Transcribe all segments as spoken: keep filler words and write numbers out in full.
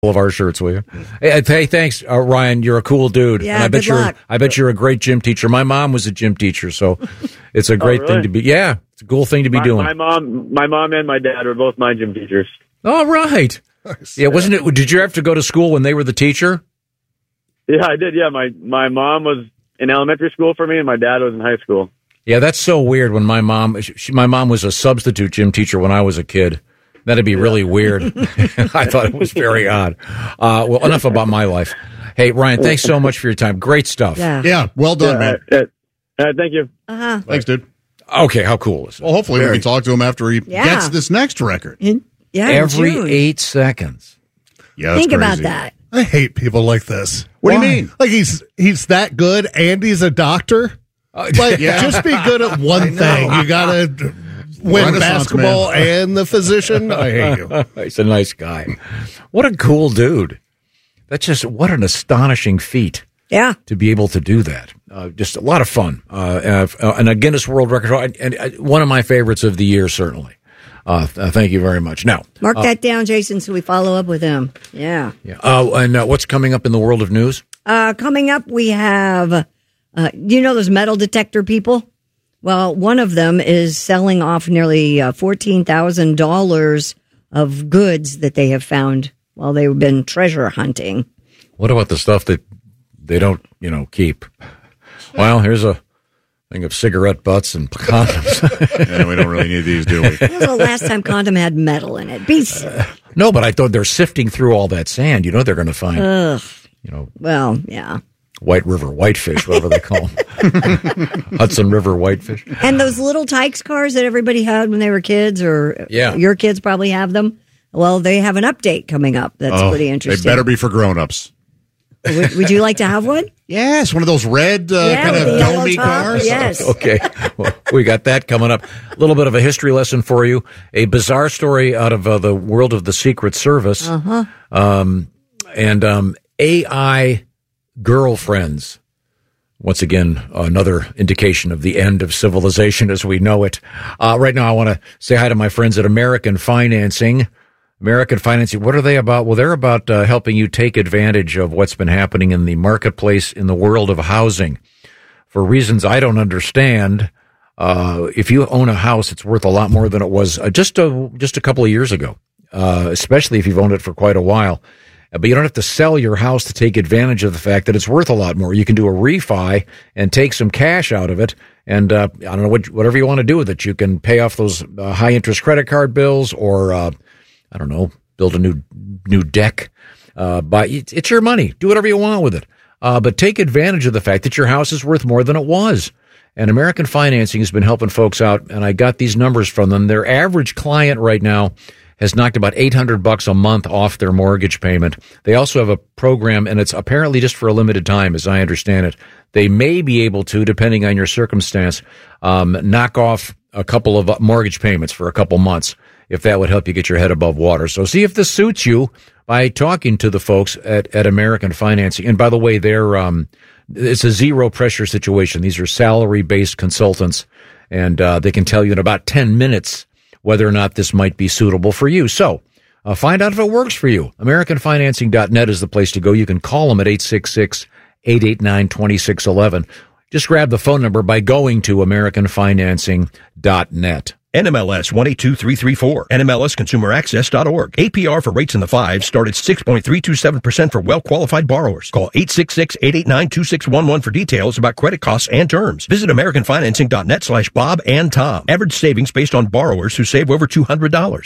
of our shirts, will you? Hey, hey thanks, uh, Ryan. You're a cool dude. Yeah, and I bet good you're. luck. I bet you're a great gym teacher. My mom was a gym teacher, so it's a great Oh, really? thing to be. Yeah, it's a cool thing to be my, doing. My mom, my mom, and my dad were both my gym teachers. All right. Yeah, wasn't it? Did you have to go to school when they were the teacher? Yeah, I did. Yeah, my my mom was in elementary school for me, and my dad was in high school. Yeah, that's so weird. When my mom, she, my mom was a substitute gym teacher when I was a kid. That'd be really weird. I thought it was very odd. Uh, well, enough about my life. Hey, Ryan, thanks so much for your time. Great stuff. Yeah. Yeah, well done, Yeah, man. uh, uh, uh, thank you. Uh-huh. Thanks, dude. Okay, how cool is it? Well, hopefully we can talk to him after he Yeah. gets this next record. In, yeah, in Every June. eight seconds. Yeah, that's Think about crazy. that. I hate people like this. What do Why? you mean? Like he's he's that good and he's a doctor. Like Yeah. just be good at one thing. You gotta win Renaissance basketball man. and the physician. I hate you. He's a nice guy. What a cool dude. That's just, what an astonishing feat Yeah. to be able to do that. Uh, just a lot of fun. Uh, uh, and a Guinness World Record. And, and uh, one of my favorites of the year, certainly. Uh, th- uh, thank you very much. Now, Mark uh, that down, Jason, so we follow up with him. Yeah. yeah. Uh, and uh, what's coming up in the world of news? Uh, coming up, we have, uh, you know those metal detector people? Well, one of them is selling off nearly uh, fourteen thousand dollars of goods that they have found while they've been treasure hunting. What about the stuff that they don't, you know, keep? Well, here's a thing of cigarette butts and condoms. Yeah, we don't really need these, do we? When was the last time condom had metal in it? Be silly. No, but I thought they're sifting through all that sand. You know, they're going to find, Ugh. you know, Well, yeah. White River whitefish, whatever they call them. Hudson River whitefish. And those little Tykes cars that everybody had when they were kids, or Yeah. your kids probably have them. Well, they have an update coming up. That's Oh, pretty they interesting. better be for grown-ups. Would, would you like to have one? Yes, one of those red uh, Yeah, kind with of the yellow domey top, cars. yes. Okay. Well, we got that coming up. A little bit of a history lesson for you. A bizarre story out of uh, the world of the Secret Service. Uh-huh. Um, and um, A I girlfriends. Once again, another indication of the end of civilization as we know it. Uh, right now, I want to say hi to my friends at American Financing. American Financing, what are they about? Well, they're about uh, helping you take advantage of what's been happening in the marketplace in the world of housing. For reasons I don't understand, uh, if you own a house, it's worth a lot more than it was uh, just a, just a couple of years ago, uh, especially if you've owned it for quite a while. But you don't have to sell your house to take advantage of the fact that it's worth a lot more. You can do a refi and take some cash out of it. And uh, I don't know, what, whatever you want to do with it. You can pay off those uh, high-interest credit card bills or, uh, I don't know, build a new new deck. Uh, buy, it's, it's your money. Do whatever you want with it. Uh, but take advantage of the fact that your house is worth more than it was. And American Financing has been helping folks out, and I got these numbers from them. Their average client right now has knocked about eight hundred bucks a month off their mortgage payment. They also have a program, and it's apparently just for a limited time, as I understand it. They may be able to, depending on your circumstance, um, knock off a couple of mortgage payments for a couple months, if that would help you get your head above water. So see if this suits you by talking to the folks at, at American Financing. And by the way, they're um, it's a zero pressure situation. These are salary based consultants, and uh, they can tell you in about ten minutes whether or not this might be suitable for you. So uh, find out if it works for you. American Financing dot net is the place to go. You can call them at eight six six, eight eight nine, two six one one. Just grab the phone number by going to American Financing dot net. N M L S one eight two three three four. N M L S Consumer Access dot org. A P R for rates in the fives start at six point three two seven percent for well-qualified borrowers. Call eight six six, eight eight nine, two six one one for details about credit costs and terms. Visit American Financing dot net slash Bob and Tom. Average savings based on borrowers who save over two hundred dollars.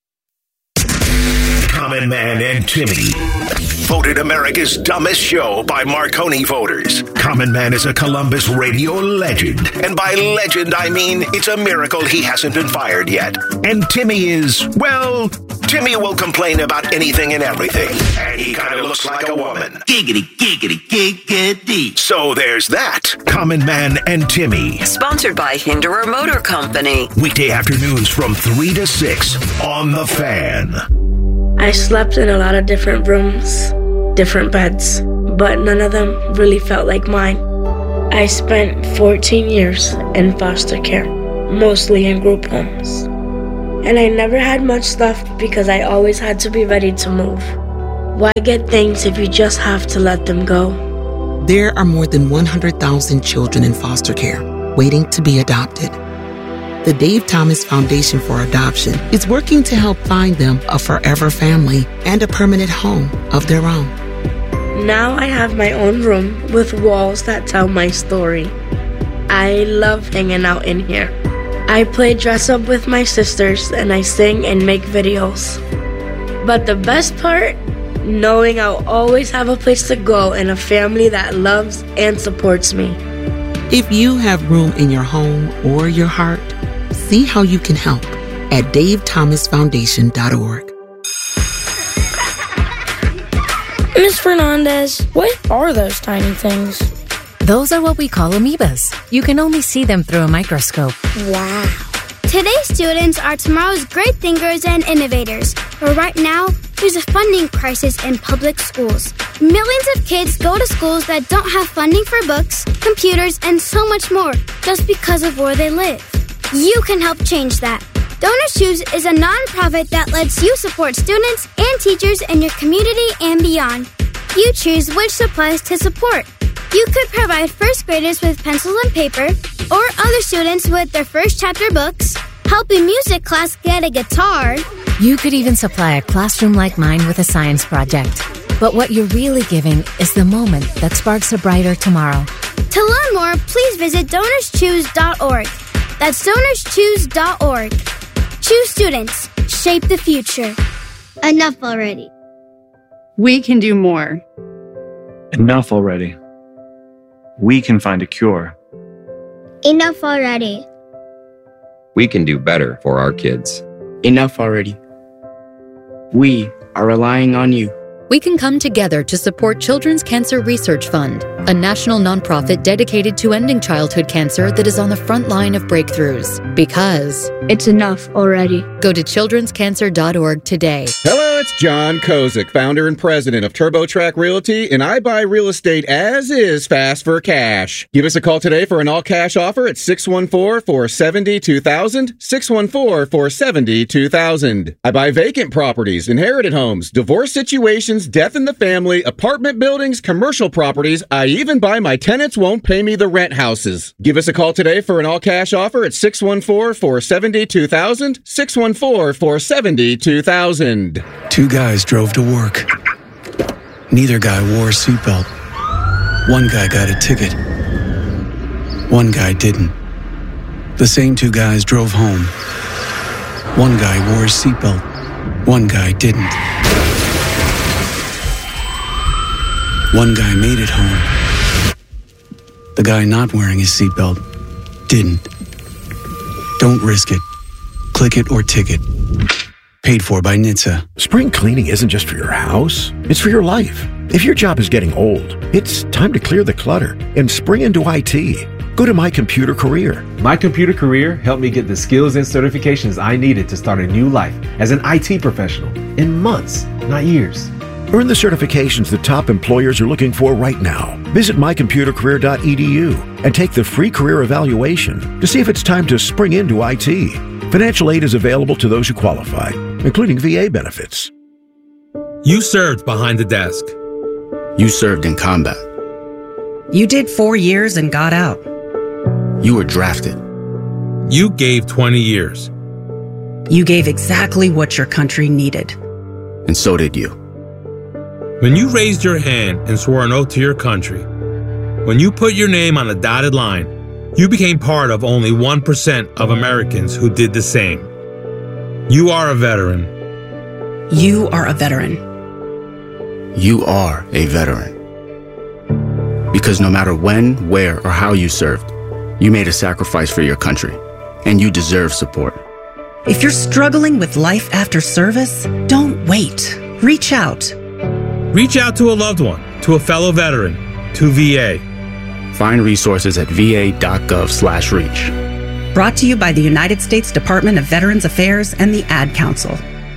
Common Man and Timmy. Voted America's dumbest show by Marconi voters. Common Man is a Columbus radio legend. And by legend, I mean it's a miracle he hasn't been fired yet. And Timmy is, well, Timmy will complain about anything and everything. And he kind of looks like a woman. Giggity, giggity, giggity. So there's that. Common Man and Timmy. Sponsored by Hinderer Motor Company. Weekday afternoons from three to six on The Fan. I slept in a lot of different rooms, different beds, but none of them really felt like mine. I spent fourteen years in foster care, mostly in group homes. And I never had much stuff because I always had to be ready to move. Why get things if you just have to let them go? There are more than one hundred thousand children in foster care waiting to be adopted. The Dave Thomas Foundation for Adoption is working to help find them a forever family and a permanent home of their own. Now I have my own room with walls that tell my story. I love hanging out in here. I play dress up with my sisters and I sing and make videos. But the best part? Knowing I'll always have a place to go and a family that loves and supports me. If you have room in your home or your heart, see how you can help at dave thomas foundation dot org. Miss Fernandez, what are those tiny things? Those are what we call amoebas. You can only see them through a microscope. Wow. Today's students are tomorrow's great thinkers and innovators. But right now, there's a funding crisis in public schools. Millions of kids go to schools that don't have funding for books, computers, and so much more just because of where they live. You can help change that. Donors Choose is a nonprofit that lets you support students and teachers in your community and beyond. You choose which supplies to support. You could provide first graders with pencils and paper, or other students with their first chapter books, help a music class get a guitar. You could even supply a classroom like mine with a science project. But what you're really giving is the moment that sparks a brighter tomorrow. To learn more, please visit donors choose dot org. That's donors choose dot org. Choose students. Shape the future. Enough already. We can do more. Enough already. We can find a cure. Enough already. We can do better for our kids. Enough already. We are relying on you. We can come together to support Children's Cancer Research Fund, a national nonprofit dedicated to ending childhood cancer that is on the front line of breakthroughs. Because it's enough already. Go to children's cancer dot org today. Hello, it's John Kozik, founder and president of TurboTrack Realty, and I buy real estate as is fast for cash. Give us a call today for an all-cash offer at six one four, four seven zero, two thousand, six one four, four seven zero, two thousand. I buy vacant properties, inherited homes, divorce situations, death in the family, apartment buildings, commercial properties. I even buy my tenants won't pay me the rent houses. Give us a call today for an all-cash offer at six one four, four seven zero, two thousand, six one four, four seven zero, two thousand. Two guys drove to work. Neither guy wore a seatbelt. One guy got a ticket. One guy didn't. The same two guys drove home. One guy wore a seatbelt. One guy didn't. One guy made it home. The guy not wearing his seatbelt didn't. Don't risk it. Click it or ticket. Paid for by N H T S A. Spring cleaning isn't just for your house, it's for your life. If your job is getting old, it's time to clear the clutter and spring into I T. Go to My Computer Career. My Computer Career helped me get the skills and certifications I needed to start a new life as an I T professional in months, not years. Earn the certifications the top employers are looking for right now. Visit my computer career dot e d u and take the free career evaluation to see if it's time to spring into I T. Financial aid is available to those who qualify, including V A benefits. You served behind the desk. You served in combat. You did four years and got out. You were drafted. You gave twenty years. You gave exactly what your country needed. And so did you. When you raised your hand and swore an oath to your country, when you put your name on a dotted line, you became part of only one percent of Americans who did the same. You are a veteran. You are a veteran. You are a veteran. Because no matter when, where, or how you served, you made a sacrifice for your country, and you deserve support. If you're struggling with life after service, don't wait. Reach out. Reach out to a loved one, to a fellow veteran, to V A. Find resources at v a dot gov slash reach. Brought to you by the United States Department of Veterans Affairs and the Ad Council.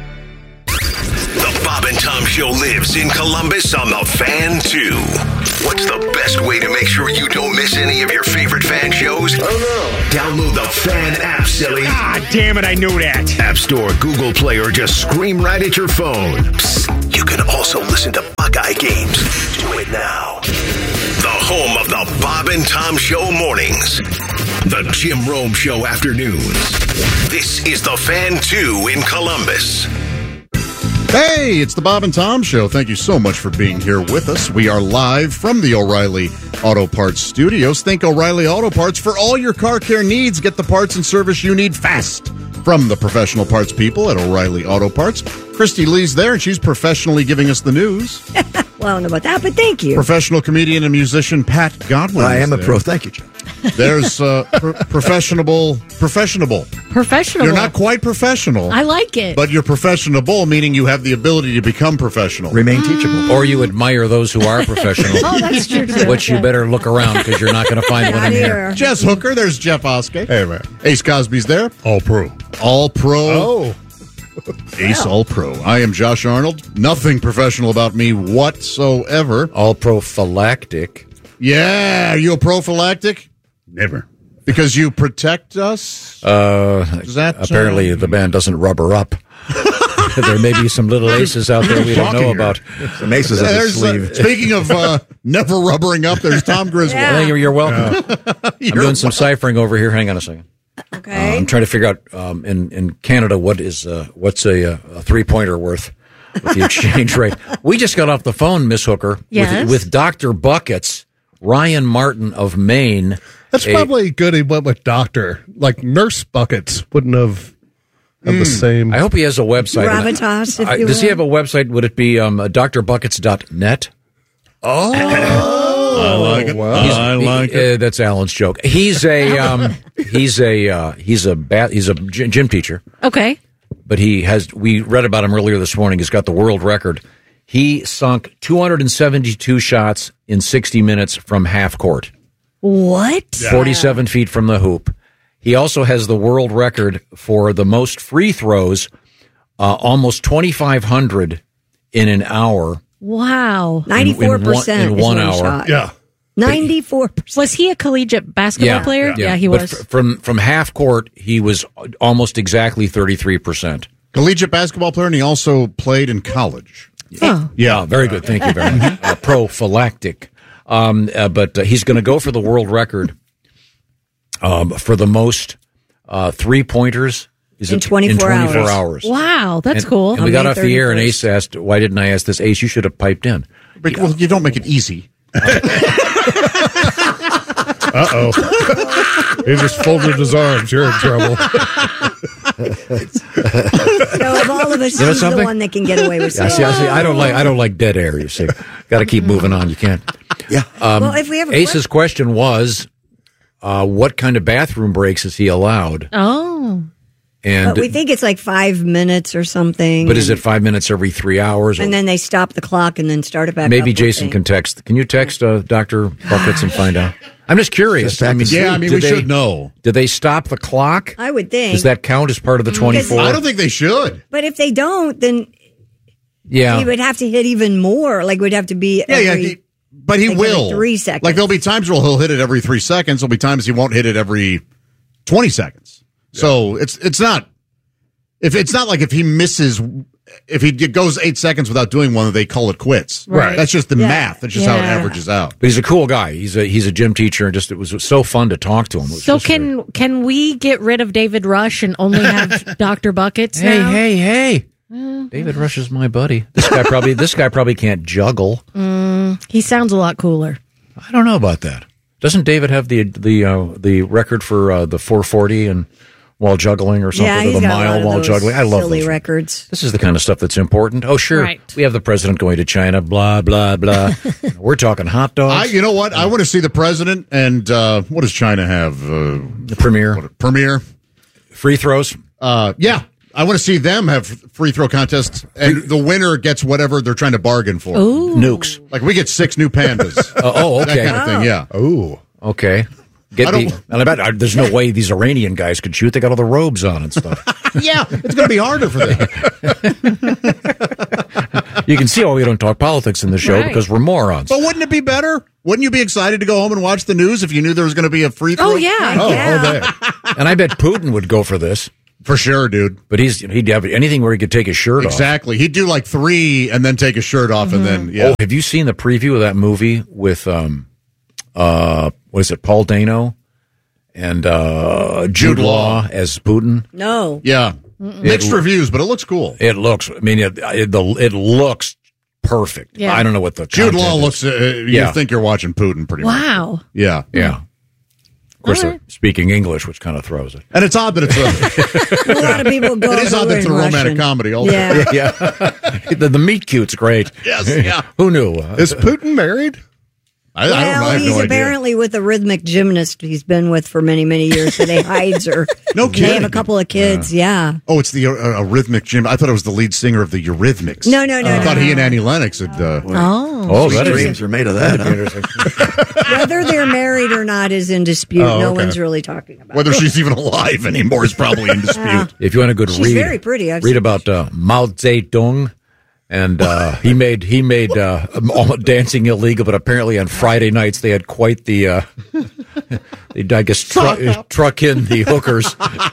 The Bob and Tom Show lives in Columbus on the Fan two. What's the best way to make sure you don't miss any of your favorite fan shows? Oh no. Download the Fan app, silly. Ah, damn it, I knew that. App Store, Google Play, or just scream right at your phone. Psst. You can also listen to Buckeye games. Do it now. The home of the Bob and Tom Show mornings. The Jim Rome Show afternoons. This is the Fan two in Columbus. Hey, it's the Bob and Tom Show. Thank you so much for being here with us. We are live from the O'Reilly Auto Parts Studios. Think O'Reilly Auto Parts for all your car care needs. Get the parts and service you need fast from the professional parts people at O'Reilly Auto Parts. Christy Lee's there, and she's professionally giving us the news. Well, I don't know about that, but thank you. Professional comedian and musician Pat Godwin. I am a there. pro. Thank you, Jim. There's uh, pro- professionable, professionable. Professional. You're not quite professional. I like it. But you're professionable, meaning you have the ability to become professional. Remain teachable. Or you admire those who are professional. Oh, that's true, too. Which you better look around because you're not going to find Get one out in of here. here. Jess Hooker, there's Jeff Oskey. Hey, man. Ace Cosby's there. All pro. All pro. Oh. Ace All Pro. I am Josh Arnold. Nothing professional about me whatsoever. All prophylactic. Yeah, are you a prophylactic? Never. Because you protect us? Uh, Is that, apparently, uh, the band doesn't rubber up. There may be some little aces out there we don't know Talking about. Some aces up his There's, uh, sleeve. speaking of uh, never rubbering up, there's Tom Griswold. Yeah. Well, you're, you're welcome. I'm doing some ciphering over here. Hang on a second. Okay. Uh, I'm trying to figure out um, in in Canada what is uh, what's a, a three pointer worth with the exchange rate. We just got off the phone, Miss Hooker, Yes? with, with Doctor Buckets, Ryan Martin of Maine. That's a- probably good he went with doctor. Like Nurse Buckets wouldn't have had the same. I hope he has a website. Gravitas, if I- you does he will. have a website? Would it be um, d r buckets dot net? Oh, I like it. He's- I like he- it. uh, that's Alan's joke. He's a um, he's a uh, he's a ba- he's a gy- gym teacher, Okay. but he has. We read about him earlier this morning. He's got the world record. He sunk two hundred seventy-two shots in sixty minutes from half court, What? forty-seven feet from the hoop. He also has the world record for the most free throws, uh, almost twenty-five hundred in an hour. Wow. ninety-four percent in is one one hour. shot. Yeah. ninety-four percent. Was he a collegiate basketball player? Yeah, he But was. f- from from half court, he was almost exactly thirty-three percent. Collegiate basketball player, and he also played in college. Oh. Yeah, very good. Thank you very much. Uh, prophylactic. Um, uh, but uh, he's going to go for the world record um, for the most uh, three pointers. Is In it twenty-four in twenty-four hours. hours. Wow, that's And- cool. And we got May off the air, and thirty-first. Ace asked, "Why didn't I ask this?" Ace, you should have piped in. But, well, you don't make it easy. Uh oh. He just folded his arms. You're in trouble. So of all of us, You know he's the something? one that can get away with Yeah, saying see, I, see, I don't like I don't like dead air. You see, got to keep moving on. You can't. Yeah. Um, Well, if we have a Ace's question was, uh, what kind of bathroom breaks is he allowed? Oh. And But we think it's like five minutes or something. but is it five minutes every three hours? Or And then they stop the clock and then start it back maybe up, Jason we'll can text. Can you text uh, Doctor Buckets and find out? I'm just curious. Just have to Yeah, I mean, did we they- should know. Did they stop the clock? I would think. Does that count as part of the twenty-four? I don't think they should. But if they don't, then Yeah. he would have to hit even more. Like, it would have to be Yeah, every, yeah. He, but he like every will. three seconds. Like, there'll be times where he'll hit it every three seconds. There'll be times he won't hit it every twenty seconds. So it's it's not. If it's not like if he misses, if he goes eight seconds without doing one, they call it quits. Right. That's just the Yeah. math. That's just how it Yeah. averages out. But he's a cool guy. He's a he's a gym teacher, and just it was so fun to talk to him. It was So just can can we get rid of David Rush and only have Doctor Buckets Hey, now? hey, hey! David Rush is my buddy. This guy probably this guy probably can't juggle. Mm, he sounds a lot cooler. I don't know about that. Doesn't David have the the uh, the record for uh, the four forty and while juggling or something, yeah, or he's the got a lot mile of while those juggling? I love silly those. records. This is the kind of stuff that's important. Oh, sure, Right. we have the president going to China. Blah blah blah. We're talking hot dogs. I, you know what? I want to see the president and uh, what does China have? Uh, the premier, what, premier, free throws. Uh, yeah, I want to see them have free throw contests, and the winner gets whatever they're trying to bargain for. Ooh. Nukes. Like we get six new pandas. Uh, oh, okay. That kind of thing. Yeah. Oh. Okay. Get I the, don't- and I bet uh, there's no way these Iranian guys could shoot. They got all the robes on and stuff. Yeah, it's going to be harder for them. You can see why we don't talk politics in the show Right. because we're morons. But wouldn't it be better? Wouldn't you be excited to go home and watch the news if you knew there was going to be a free throw? Oh, yeah. Oh, yeah. all day. And I bet Putin would go for this. For sure, dude. But he's he'd have anything where he could take his shirt off. Exactly. He'd do like three and then take his shirt off Mm-hmm. and then, yeah. Oh, have you seen the preview of that movie with, um, uh, what is it, Paul Dano and uh, Jude, Jude Law. Law. as Putin? No. Yeah. Mm-mm. Mixed It- reviews, but it looks cool. It looks, I mean, it, it, the, it looks perfect. Yeah. I don't know what the Jude content Law is. looks, uh, you Yeah. think you're watching Putin pretty much. Wow. Yeah. Yeah. Of course, All they're speaking English, which kind of throws it. And it's odd that it's a, A lot of people go. it is odd that it's a in romantic Russian. comedy also. Yeah. Yeah. the, the meet cute's great. Yes, yeah. Who knew? Is Putin married? I, I don't know. Well, I have he's no idea. apparently with a rhythmic gymnast he's been with for many, many years today, hides her. No They have kidding. a couple of kids, yeah. Oh, it's the uh, uh, Rhythmic Gym. I thought it was the lead singer of the Eurythmics. No, no, no, I no, thought no, he and no. Annie Lennox had. Uh, Oh. Oh, Sweet that is dreams are made of that. Huh? Whether they're married or not is in dispute. Oh, No okay. one's really talking about Whether it. she's even alive anymore is probably in dispute. If you want a good She's read, very pretty. I've read seen about uh, Mao Zedong, and uh, he made he made uh, all- dancing illegal. But apparently on Friday nights they had quite the uh, they I guess tru- truck in the hookers,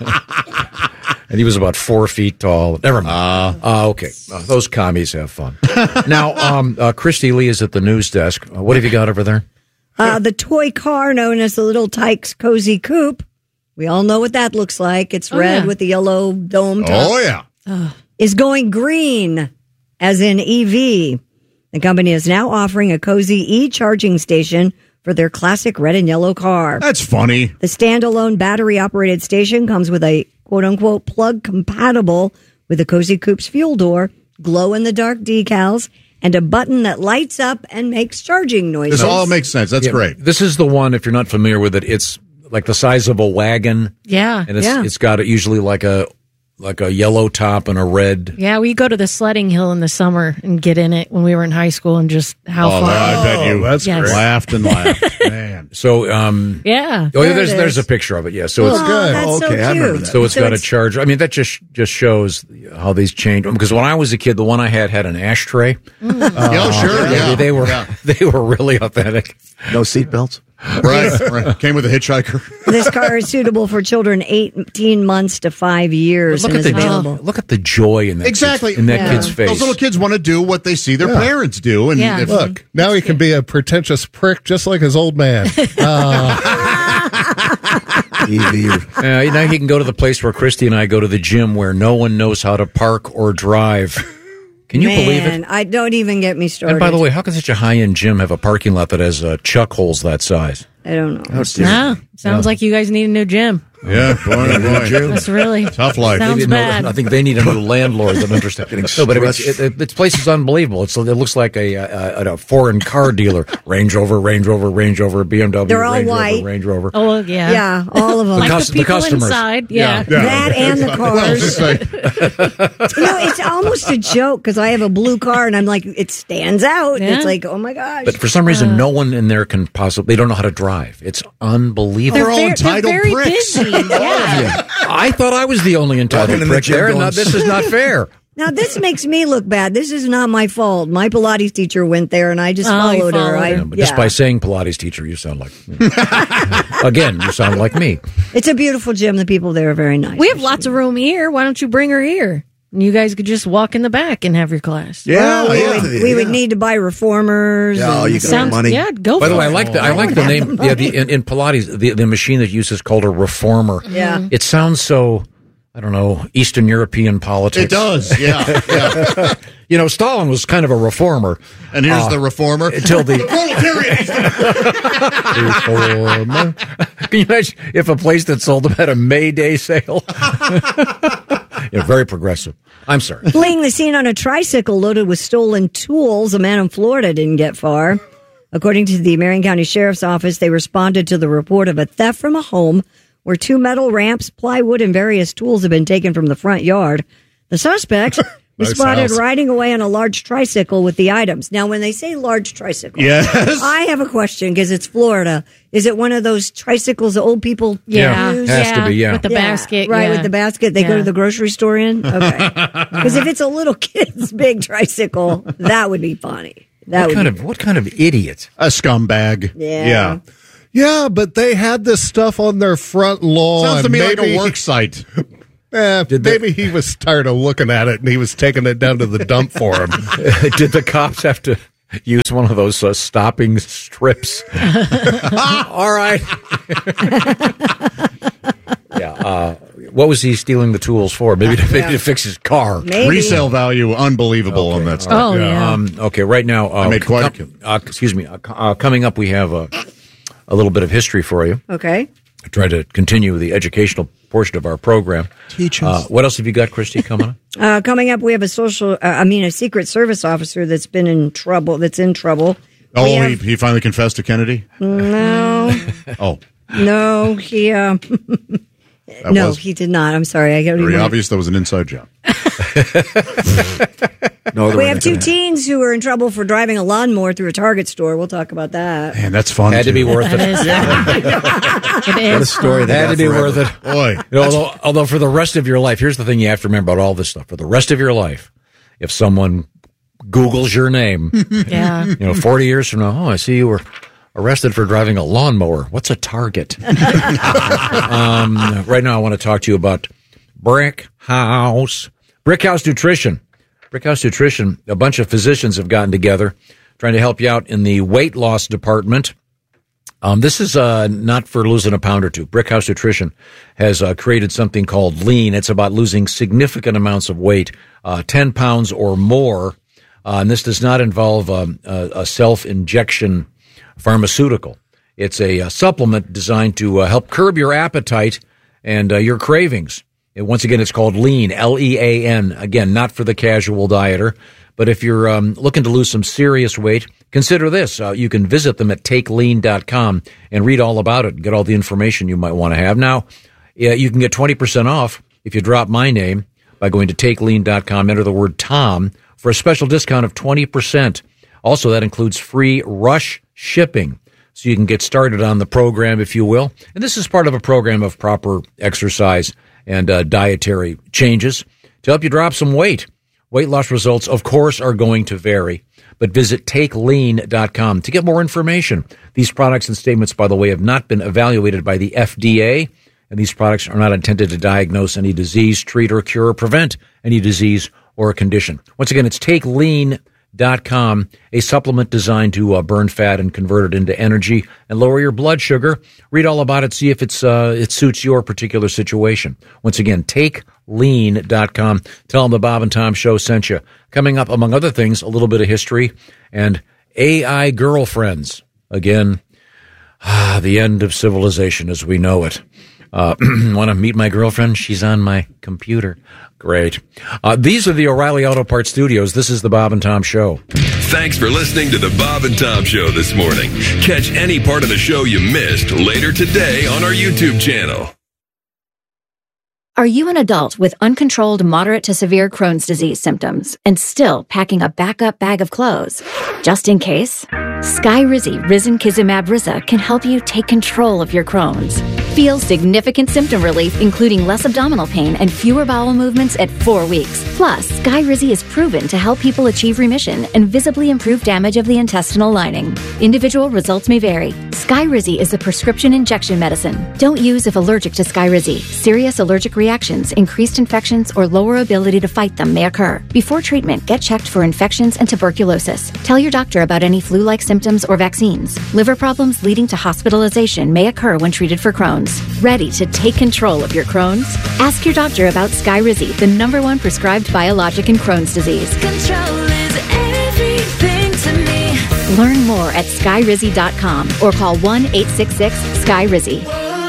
and he was about four feet tall. Never mind. Uh, okay, uh, those commies have fun. Now, um, uh, Christy Lee is at the news desk. Uh, what have you got over there? Uh, the toy car known as the Little Tykes Cozy Coupe. We all know what that looks like. It's Oh, red yeah. with the yellow dome top. Oh, yeah. Is going green, as in E V. The company is now offering a cozy e-charging station for their classic red and yellow car. That's funny. The standalone battery-operated station comes with a quote-unquote plug compatible with the Cozy Coupe's fuel door, glow-in-the-dark decals, and a button that lights up and makes charging noises. This all makes sense. That's Yeah, great. This is the one. If you're not familiar with it, it's like the size of a wagon, Yeah. and it's Yeah. it's got usually like a like a yellow top and a red. Yeah, we go to the sledding hill in the summer and get in it when we were in high school and just how Oh, fun. I bet you that's Yes. great. laughed and laughed. Man. So, um, Yeah. oh, yeah, There there's it there's a is. picture of it. Yeah, so Oh, it's good. that's so Okay, I remember cute. that. so it's got a it's- charger. I mean, that just just shows how these change. Because when I was a kid, the one I had had an ashtray. oh, sure. Yeah. They were Yeah. they were really authentic. No seatbelts. Right, right. Came with a hitchhiker. This car is suitable for children eighteen months to five years Look and at is the available. look at the joy in that Exactly. kid's, in that Yeah. kid's face. Those little kids want to do what they see their Yeah. parents do. And Yeah. if, Look, now he can be a pretentious prick just like his old man. Uh, E V. Uh, now he can go to the place where Christy and I go to the gym, where no one knows how to park or drive. Can you Man, believe it? I don't even get me started. And by the way, how can such a high-end gym have a parking lot that has uh, chuck holes that size? I don't know. No, sounds like you guys need a new gym. yeah, boy, oh boy. That's really Tough life. Sounds Maybe no- bad. I think they need a new landlord that understands. No, but it's, it, it, this place is unbelievable. It's, it looks like a, a, a foreign car dealer. Range Rover, Range Rover, Range Rover, B M W, They're all Range white. Rover, Range Rover. Oh yeah, Yeah, all of them. Like cus- the the people customers. inside. Yeah. Yeah. That and the Well, cars. just say- You know, it's almost a joke because I have a blue car and I'm like, it stands out. Yeah. It's like, oh my gosh. But for some reason, no one in there can possibly. They don't know how to drive. It's unbelievable. They're all They're, entitled they're very pricks. busy. Yeah. I thought I was the only entitled Walking in the prick gym there, and going, now this is not fair. Now, this makes me look bad. This is not my fault. My Pilates teacher went there and I just Oh, you followed her. followed I, her. Yeah, but just by saying Pilates teacher, you sound like again. You sound like me. It's a beautiful gym. The people there are very nice. We have lots of room here. Why don't you bring her here? And you guys could just walk in the back and have your class. Yeah, we yeah. would, we would need to buy reformers. Yeah, oh, and- you can Sounds money. yeah. Go. By the for way, I it. like the I like the name. Yeah, the, in, in Pilates, the the machine that uses called a reformer. Yeah. It sounds so. I don't know, Eastern European politics. It does, yeah. yeah. You know, Stalin was kind of a reformer. And here's Uh, the reformer. Until the reformer. Can you imagine if a place that sold them had a May Day sale? Yeah, very progressive. I'm sorry. Fleeing the scene on a tricycle loaded with stolen tools, a man in Florida didn't get far. According to the Marion County Sheriff's Office, they responded to the report of a theft from a home where two metal ramps, plywood, and various tools have been taken from the front yard. The suspect was Nice spotted house. riding away on a large tricycle with the items. Now, when they say large tricycle, Yes. I have a question because it's Florida. Is it one of those tricycles that old people Yeah, use? has to be, yeah. with the basket, Right, yeah. with the basket. They go Yeah. to the grocery store in? Okay. Because if it's a little kid's big tricycle, that would be funny. That What would kind be of what kind of idiot? A scumbag. Yeah. Yeah. yeah, but they had this stuff on their front lawn. Sounds to me like Maybe- a work site. Eh, maybe he was tired of looking at it and he was taking it down to the dump for him. Did the cops have to use one of those uh, stopping strips? All right. yeah. Uh, what was he stealing the tools for? Maybe to, maybe Yeah. to fix his car. Maybe. Resale value, unbelievable on that stuff. Oh, yeah. Um, okay, right now. Uh, I made quite a com- uh, excuse me. Uh, co- uh, coming up, we have a, a little bit of history for you. Okay. I try to continue the educational portion of our program. Teach Uh, us. what else have you got, Christy, coming up? Uh, coming up, we have a social, uh, I mean, a Secret Service officer that's been in trouble, that's in trouble. Oh, We he, have- he finally confessed to Kennedy? No, Oh, no, he, uh, that no, was he did not. I'm sorry. I got very obvious that was an inside job. No, We have two teens who are in trouble for driving a lawnmower through a Target store. We'll talk about that. Man, that's fun. Had to too. be worth it. It is. It is What a story fun. they Had got to be forever. worth it. Boy, You know, although, although for the rest of your life, here's the thing you have to remember about all this stuff. For the rest of your life, if someone Googles your name, Yeah. you know, forty years from now, oh, I see you were arrested for driving a lawnmower. What's a Target? um, right now, I want to talk to you about Brick House. Brick House Nutrition. Brick House Nutrition, a bunch of physicians have gotten together trying to help you out in the weight loss department. Um, this is uh, not for losing a pound or two. Brick House Nutrition has uh, created something called Lean. It's about losing significant amounts of weight, uh, ten pounds or more. Uh, and this does not involve um, a, a self-injection pharmaceutical. It's a, a supplement designed to uh, help curb your appetite and uh, your cravings. And once again, it's called Lean, L E A N. Again, not for the casual dieter. But if you're um, looking to lose some serious weight, consider this. Uh, you can visit them at take lean dot com and read all about it and get all the information you might want to have. Now, yeah, you can get twenty percent off if you drop my name by going to take lean dot com, enter the word Tom for a special discount of twenty percent. Also, that includes free rush shipping. So you can get started on the program, if you will. And this is part of a program of proper exercise and uh, dietary changes to help you drop some weight. Weight loss results, of course, are going to vary, but visit take lean dot com to get more information. These products and statements, by the way, have not been evaluated by the F D A, and these products are not intended to diagnose any disease, treat or cure, or prevent any disease or condition. Once again, it's take lean dot com, a supplement designed to uh, burn fat and convert it into energy and lower your blood sugar. Read all about it. See if it's uh, it suits your particular situation. Once again, take lean dot com. Tell them the Bob and Tom Show sent you. Coming up, among other things, a little bit of history and A I girlfriends. Again, ah, the end of civilization as we know it. Uh, want to meet my girlfriend? She's on my computer. Great. Uh, these are the O'Reilly Auto Parts Studios. This is the Bob and Tom Show. Thanks for listening to the Bob and Tom Show this morning. Catch any part of the show you missed later today on our YouTube channel. Are you an adult with uncontrolled moderate to severe Crohn's disease symptoms and still packing a backup bag of clothes? Just in case, Skyrizi Risankizumab Riza can help you take control of your Crohn's. Feel significant symptom relief, including less abdominal pain and fewer bowel movements at four weeks. Plus, Skyrizi is proven to help people achieve remission and visibly improve damage of the intestinal lining. Individual results may vary. Skyrizi is a prescription injection medicine. Don't use if allergic to Skyrizi. Serious allergic reactions, increased infections, or lower ability to fight them may occur. Before treatment, get checked for infections and tuberculosis. Tell your doctor about any flu-like symptoms or vaccines. Liver problems leading to hospitalization may occur when treated for Crohn's. Ready to take control of your Crohn's? Ask your doctor about Skyrizi, the number one prescribed biologic in Crohn's disease. Control is everything to me. Learn more at skyrizi dot com or call one eight six six sky rizi.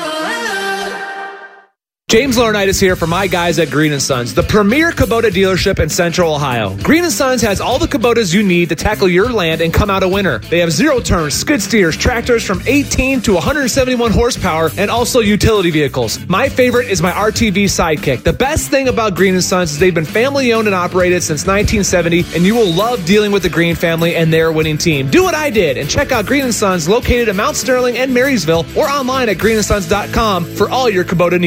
James Laurinaitis here for my guys at Green and Sons, the premier Kubota dealership in Central Ohio. Green and Sons has all the Kubotas you need to tackle your land and come out a winner. They have zero turns, skid steers, tractors from eighteen to one hundred seventy-one horsepower, and also utility vehicles. My favorite is my R T V Sidekick. The best thing about Green and Sons is they've been family owned and operated since nineteen seventy, and you will love dealing with the Green family and their winning team. Do what I did and check out Green and Sons located in Mount Sterling and Marysville or online at green and sons dot com for all your Kubota needs. Do you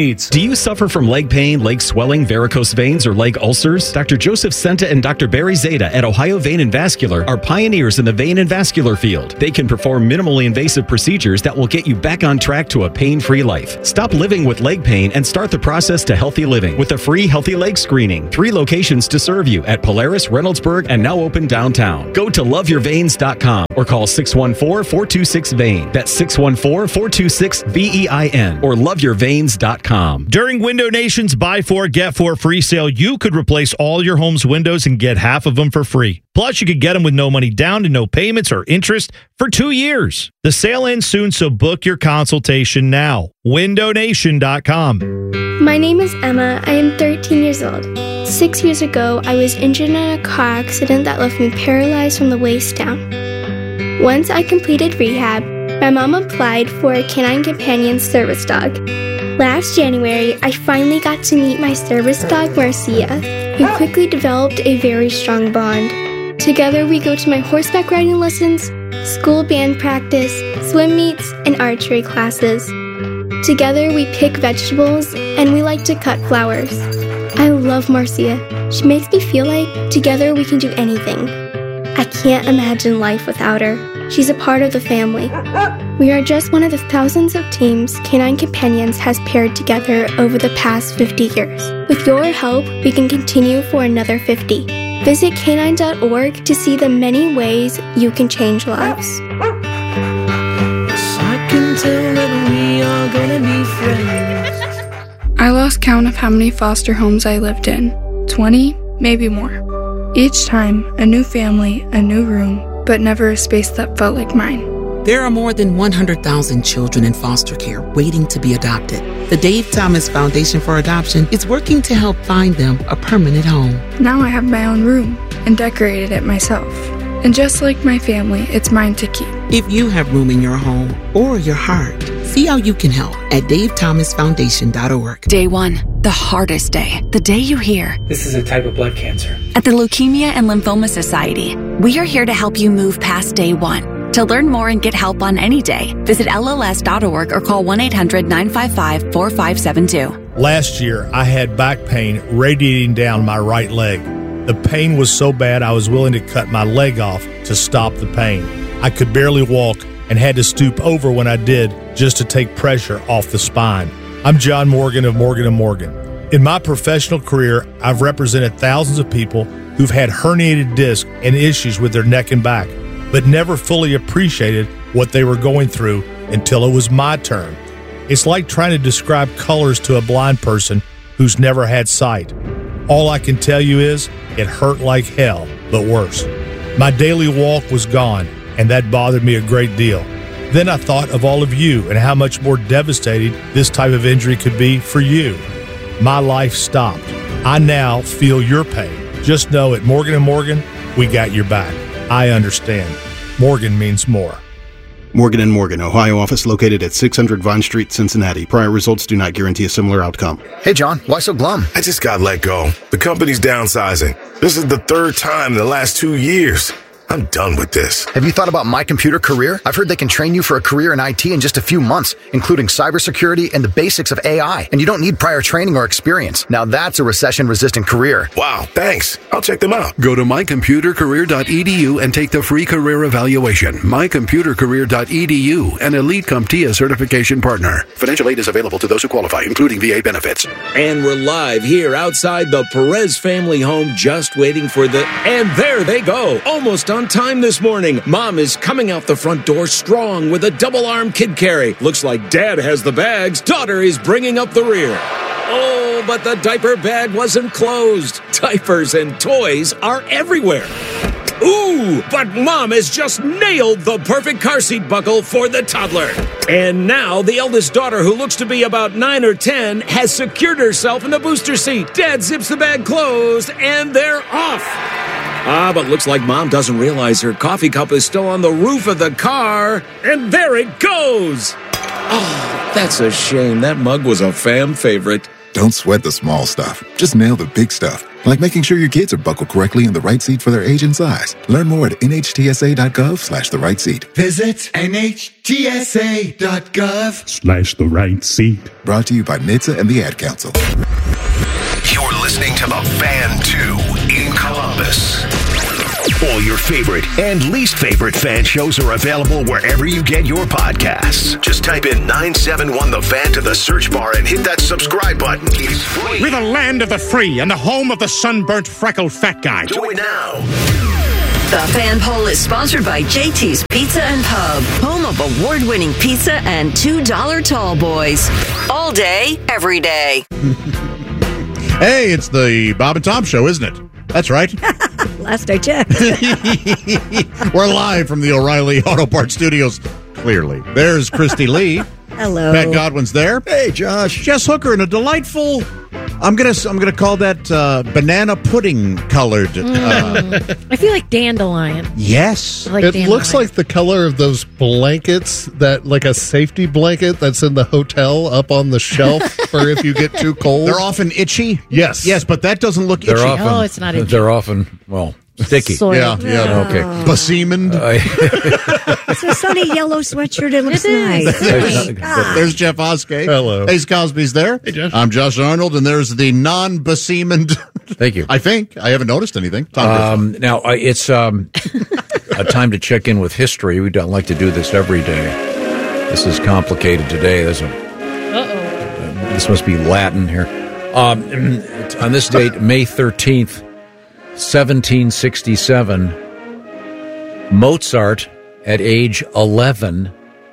you suffer from leg pain, leg swelling, varicose veins, or leg ulcers? Doctor Joseph Senta and Doctor Barry Zeta at Ohio Vein and Vascular are pioneers in the vein and vascular field. They can perform minimally invasive procedures that will get you back on track to a pain-free life. Stop living with leg pain and start the process to healthy living with a free healthy leg screening. Three locations to serve you at Polaris, Reynoldsburg, and now open downtown. Go to love your veins dot com or call six one four, four two six, V E I N. That's six one four, four two six, V E I N or love your veins dot com. During Window Nation's Buy Four, Get Four free sale, you could replace all your home's windows and get half of them for free. Plus, you could get them with no money down and no payments or interest for two years. The sale ends soon, so book your consultation now. window nation dot com. My name is Emma. I am thirteen years old. Six years ago, I was injured in a car accident that left me paralyzed from the waist down. Once I completed rehab, my mom applied for a Canine Companion service dog. Last January, I finally got to meet my service dog, Marcia. We quickly developed a very strong bond. Together, we go to my horseback riding lessons, school band practice, swim meets, and archery classes. Together, we pick vegetables, and we like to cut flowers. I love Marcia. She makes me feel like together we can do anything. I can't imagine life without her. She's a part of the family. We are just one of the thousands of teams Canine Companions has paired together over the past fifty years. With your help, we can continue for another fifty. Visit canine dot org to see the many ways you can change lives. I can tell that we are gonna be friends. I lost count of how many foster homes I lived in. twenty, maybe more. Each time, a new family, a new room, but never a space that felt like mine. There are more than one hundred thousand children in foster care waiting to be adopted. The Dave Thomas Foundation for Adoption is working to help find them a permanent home. Now I have my own room and decorated it myself. And just like my family, it's mine to keep. If you have room in your home or your heart, see how you can help at dave thomas foundation dot org. Day one, the hardest day. The day you hear, This is a type of blood cancer. at the Leukemia and Lymphoma Society, we are here to help you move past day one. To learn more and get help on any day, visit L L S dot org or call one eight hundred nine five five four five seven two. Last year, I had back pain radiating down my right leg. The pain was so bad I was willing to cut my leg off to stop the pain. I could barely walk and had to stoop over when I did just to take pressure off the spine. I'm John Morgan of Morgan and Morgan. In my professional career, I've represented thousands of people who've had herniated discs and issues with their neck and back, but never fully appreciated what they were going through until it was my turn. It's like trying to describe colors to a blind person who's never had sight. All I can tell you is, it hurt like hell, but worse. My daily walk was gone, and that bothered me a great deal. Then I thought of all of you and how much more devastating this type of injury could be for you. My life stopped. I now feel your pain. Just know at Morgan and Morgan, we got your back. I understand. Morgan means more. Morgan and Morgan, Ohio office located at six hundred Vine Street, Cincinnati. Prior results do not guarantee a similar outcome. Hey, John, why so glum? I just got let go. The company's downsizing. This is the third time in the last two years. I'm done with this. Have you thought about My Computer Career? I've heard they can train you for a career in I T in just a few months, including cybersecurity and the basics of A I. And you don't need prior training or experience. Now that's a recession-resistant career. Wow, thanks. I'll check them out. Go to my computer career dot e d u and take the free career evaluation. my computer career dot e d u, an Elite CompTIA certification partner. Financial aid is available to those who qualify, including V A benefits. And we're live here outside the Perez family home, just waiting for the... And there they go, almost on time this morning. Mom is coming out the front door strong with a double-arm kid carry. Looks like Dad has the bags. Daughter is bringing up the rear. Oh, but the diaper bag wasn't closed. Diapers and toys are everywhere. Ooh, but Mom has just nailed the perfect car seat buckle for the toddler. And now the eldest daughter, who looks to be about nine or ten, has secured herself in the booster seat. Dad zips the bag closed, and they're off. Ah, but looks like Mom doesn't realize her coffee cup is still on the roof of the car. And there it goes. Oh, that's a shame. That mug was a fam favorite. Don't sweat the small stuff. Just nail the big stuff. like making sure your kids are buckled correctly in the right seat for their age and size. Learn more at nhtsa.gov slash the right seat. Visit nhtsa.gov Slash the right seat. Brought to you by N H T S A and the Ad Council. You're listening to The Fan two in Columbus. All your favorite and least favorite fan shows are available wherever you get your podcasts. Just type in nine seven one The Fan to the search bar and hit that subscribe button. It's free. We're the land of the free and the home of the sunburnt, freckled fat guy. Do it now. The Fan Poll is sponsored by J T's Pizza and Pub, home of award-winning pizza and two dollar tall boys. All day, every day. Hey, it's the Bob and Tom Show, isn't it? That's right. Last I checked. We're live from the O'Reilly Auto Parts Studios. Clearly. There's Christy Lee. Hello. Pat Godwin's there. Hey, Josh. Jess Hooker in a delightful, I'm gonna I'm gonna call that uh, banana pudding colored. Uh, Mm. I feel like dandelion. yes. I like it dandelion. looks like the color of those blankets, that like a safety blanket that's in the hotel up on the shelf for if you get too cold. They're often itchy. Yes. Yes, but that doesn't look They're itchy. often, Oh, it's not itchy. They're often, well, sticky. Soiled. Yeah, yeah. Okay. Basemened. It's a sunny yellow sweatshirt. It looks It is. nice. There's Ah. There's Jeff Oskey. Hello. Ace Cosby's there. Hey, Josh. I'm Josh Arnold, and there's the non-basemened. Thank you. I think. I haven't noticed anything. Tom Um, now, I- it's um, a time to check in with history. We don't like to do this every day. This is complicated today. There's a, Uh-oh. this must be Latin here. Um, on this date, May thirteenth, seventeen sixty-seven, Mozart, at age eleven,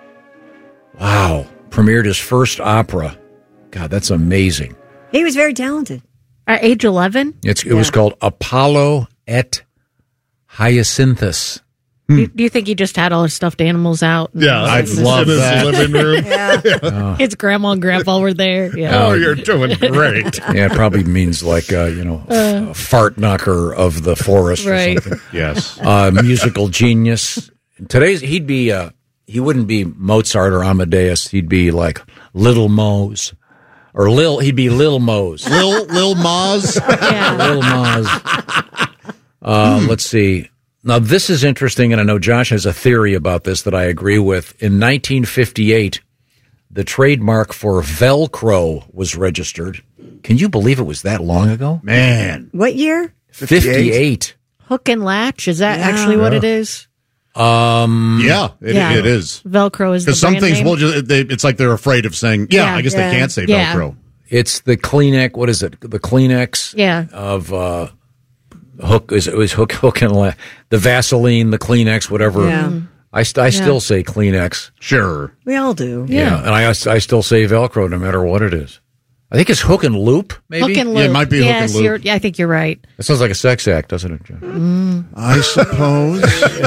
wow, premiered his first opera. God, that's amazing. He was very talented. At age eleven? It's, it was Yeah. called Apollo et Hyacinthus. Do, do you think he just had all his stustuffed animals out? Yeah, I'd in love his that. living room. Yeah. His grandma and grandpa were there. Yeah. Oh, you're doing great. Yeah, it probably means like, uh, you know, Uh. a fart knocker of the forest Right. or something. Yes. Uh, musical genius. Today's, he'd be, uh, he wouldn't be Mozart or Amadeus. He'd be like Little Mose. Or Lil, he'd be Lil Mose. Lil Lil Maz. Lil Maz. Uh, let's see. Now, this is interesting, and I know Josh has a theory about this that I agree with. In nineteen fifty-eight, the trademark for Velcro was registered. Can you believe it was that long ago? Man. What year? fifty-eight. Hook and latch, is that Yeah. actually what it is? Um, Yeah, it, Yeah. it is. Velcro is the Because some brand things name? will just, they, it's like they're afraid of saying, yeah, Yeah. I guess Yeah. they can't say Yeah. Velcro. It's the Kleenex. What is it? The Kleenex Yeah. of uh, hook. Is it was hook, hook and la- the Vaseline, the Kleenex, whatever. Yeah. I, st- I still say Kleenex. Sure. We all do. Yeah, and I I still say Velcro no matter what it is. I think it's hook and loop. Maybe Hook and Yeah, loop. it might be hook yes, and loop. You're, yeah, I think you're right. That sounds like a sex act, doesn't it, John? Mm. I suppose.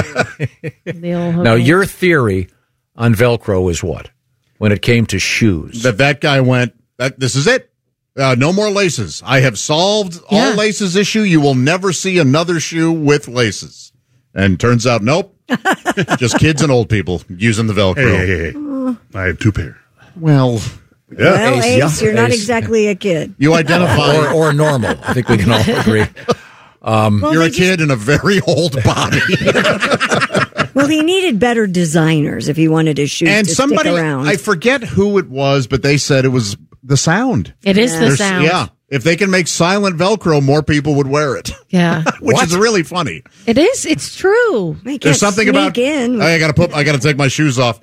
The old hook Now, and- your theory on Velcro is what? When it came to shoes, that that guy went, that, this is it. Uh, no more laces. I have solved all Yeah. laces issue. You will never see another shoe with laces. And turns out, nope. Just kids and old people using the Velcro. Hey, hey, hey. I have two pair. Well, Well, Ace, Ace, yeah. you're not Ace. exactly a kid. you identify. or or normal. I think we can all agree. Um, Well, You're a they kid in a very old body. Well, he needed better designers if he wanted his shoes and to somebody, stick around. I forget who it was, but they said it was the sound. It is the There's- sound. Yeah. If they can make silent Velcro, more people would wear it, Yeah. which is really funny. It is. It's true. He can't There's something sneak about in. I got to put. I got to take my shoes off.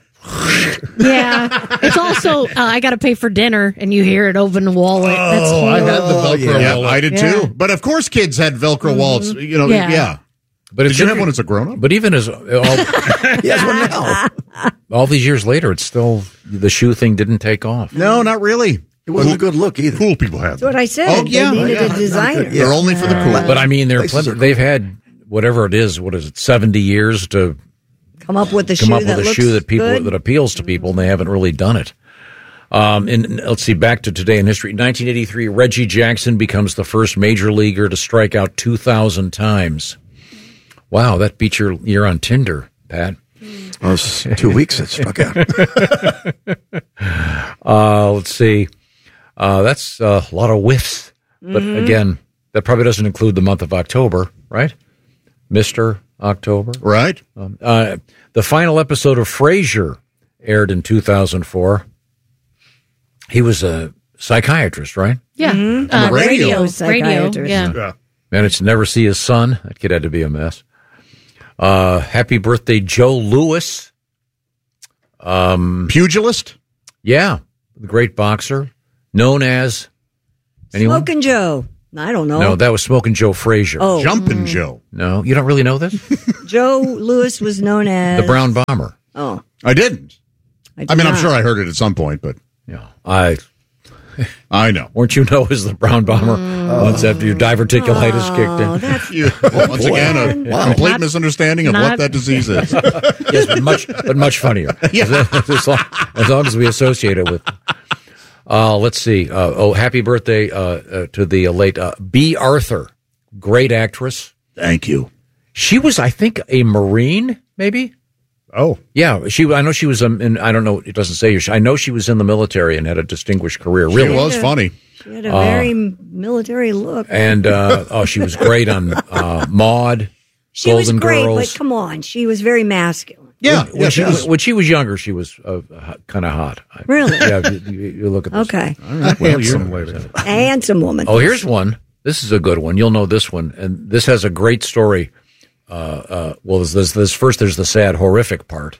Yeah. It's also, uh, I got to pay for dinner, and you hear it over the wallet. That's Oh, I had the horrible. Velcro Yeah, wallet. I did Yeah. too. But of course, kids had Velcro wallets. You know, yeah. Yeah. but Did it's you have inter- one as a grown up? But even as all, He has one now. all these years later, it's still the shoe thing didn't take off. No, not really. It wasn't a good look either. Cool people have That's them. what I said. Oh, yeah. They needed Yeah. a designer. They're only for the cool. But I mean, they're Laces plenty, are cool. they've had whatever it is. What is it? Seventy years to Come up with a come shoe up that with a looks shoe that people good. that appeals to people, and they haven't really done it. Um, and let's see, back to today in history. nineteen eighty-three, Reggie Jackson becomes the first major leaguer to strike out two thousand times. Wow, that beat your year on Tinder, Pat. Well, it's two weeks it struck out. Uh, let's see. Uh, that's uh, a lot of whiffs. But Mhm. again, That probably doesn't include the month of October, right? Mister October. Right. Um, uh, the final episode of Frasier aired in two thousand four. He was a psychiatrist, right? Yeah. Mhm. Uh, Radio radio. Radio. psychiatrist. Yeah. Yeah. Managed to never see his son. That kid had to be a mess. Uh, happy birthday, Joe Louis. Um, Pugilist? Yeah. The great boxer. Known as... Anyone? Smoking Joe. I don't know. No, that was Smoking Joe Frazier. Oh. Jumpin' Mm. Joe. No, you don't really know this? Joe Louis was known as The Brown Bomber. Oh, I didn't. I, I, did mean, I'm not. sure I heard it at some point, but Yeah. I... I know. Weren't you known as the Brown Bomber once after your diverticulitis kicked in? Oh, that's You, once boy. again, a Wow. complete Not- misunderstanding of what not- that disease is. Yes, but much, but much funnier. Yeah. as, long, as long as we associate it with. Uh, let's see. Uh, oh, happy birthday uh, uh, to the uh, late uh, B. Arthur, great actress. Thank you. She was, I think, a Marine, maybe. Oh, Yeah, she. I know she was. Um, in, I don't know. It doesn't say here. I know she was in the military and had a distinguished career. She Really, was funny. She had a very military look. and uh, oh, she was great on uh, Maude, she Golden was great, Girls. but come on, she was very masculine. Yeah, when, yeah, she she was, was. when she was younger, she was uh, kind of hot. I- Really? Yeah, you, you, you look at this. Okay, All right, well, you're- a handsome woman. Oh, here's one. This is a good one. You'll know this one, and this has a great story. Uh, uh, well, there's this, this first. There's the sad, horrific part.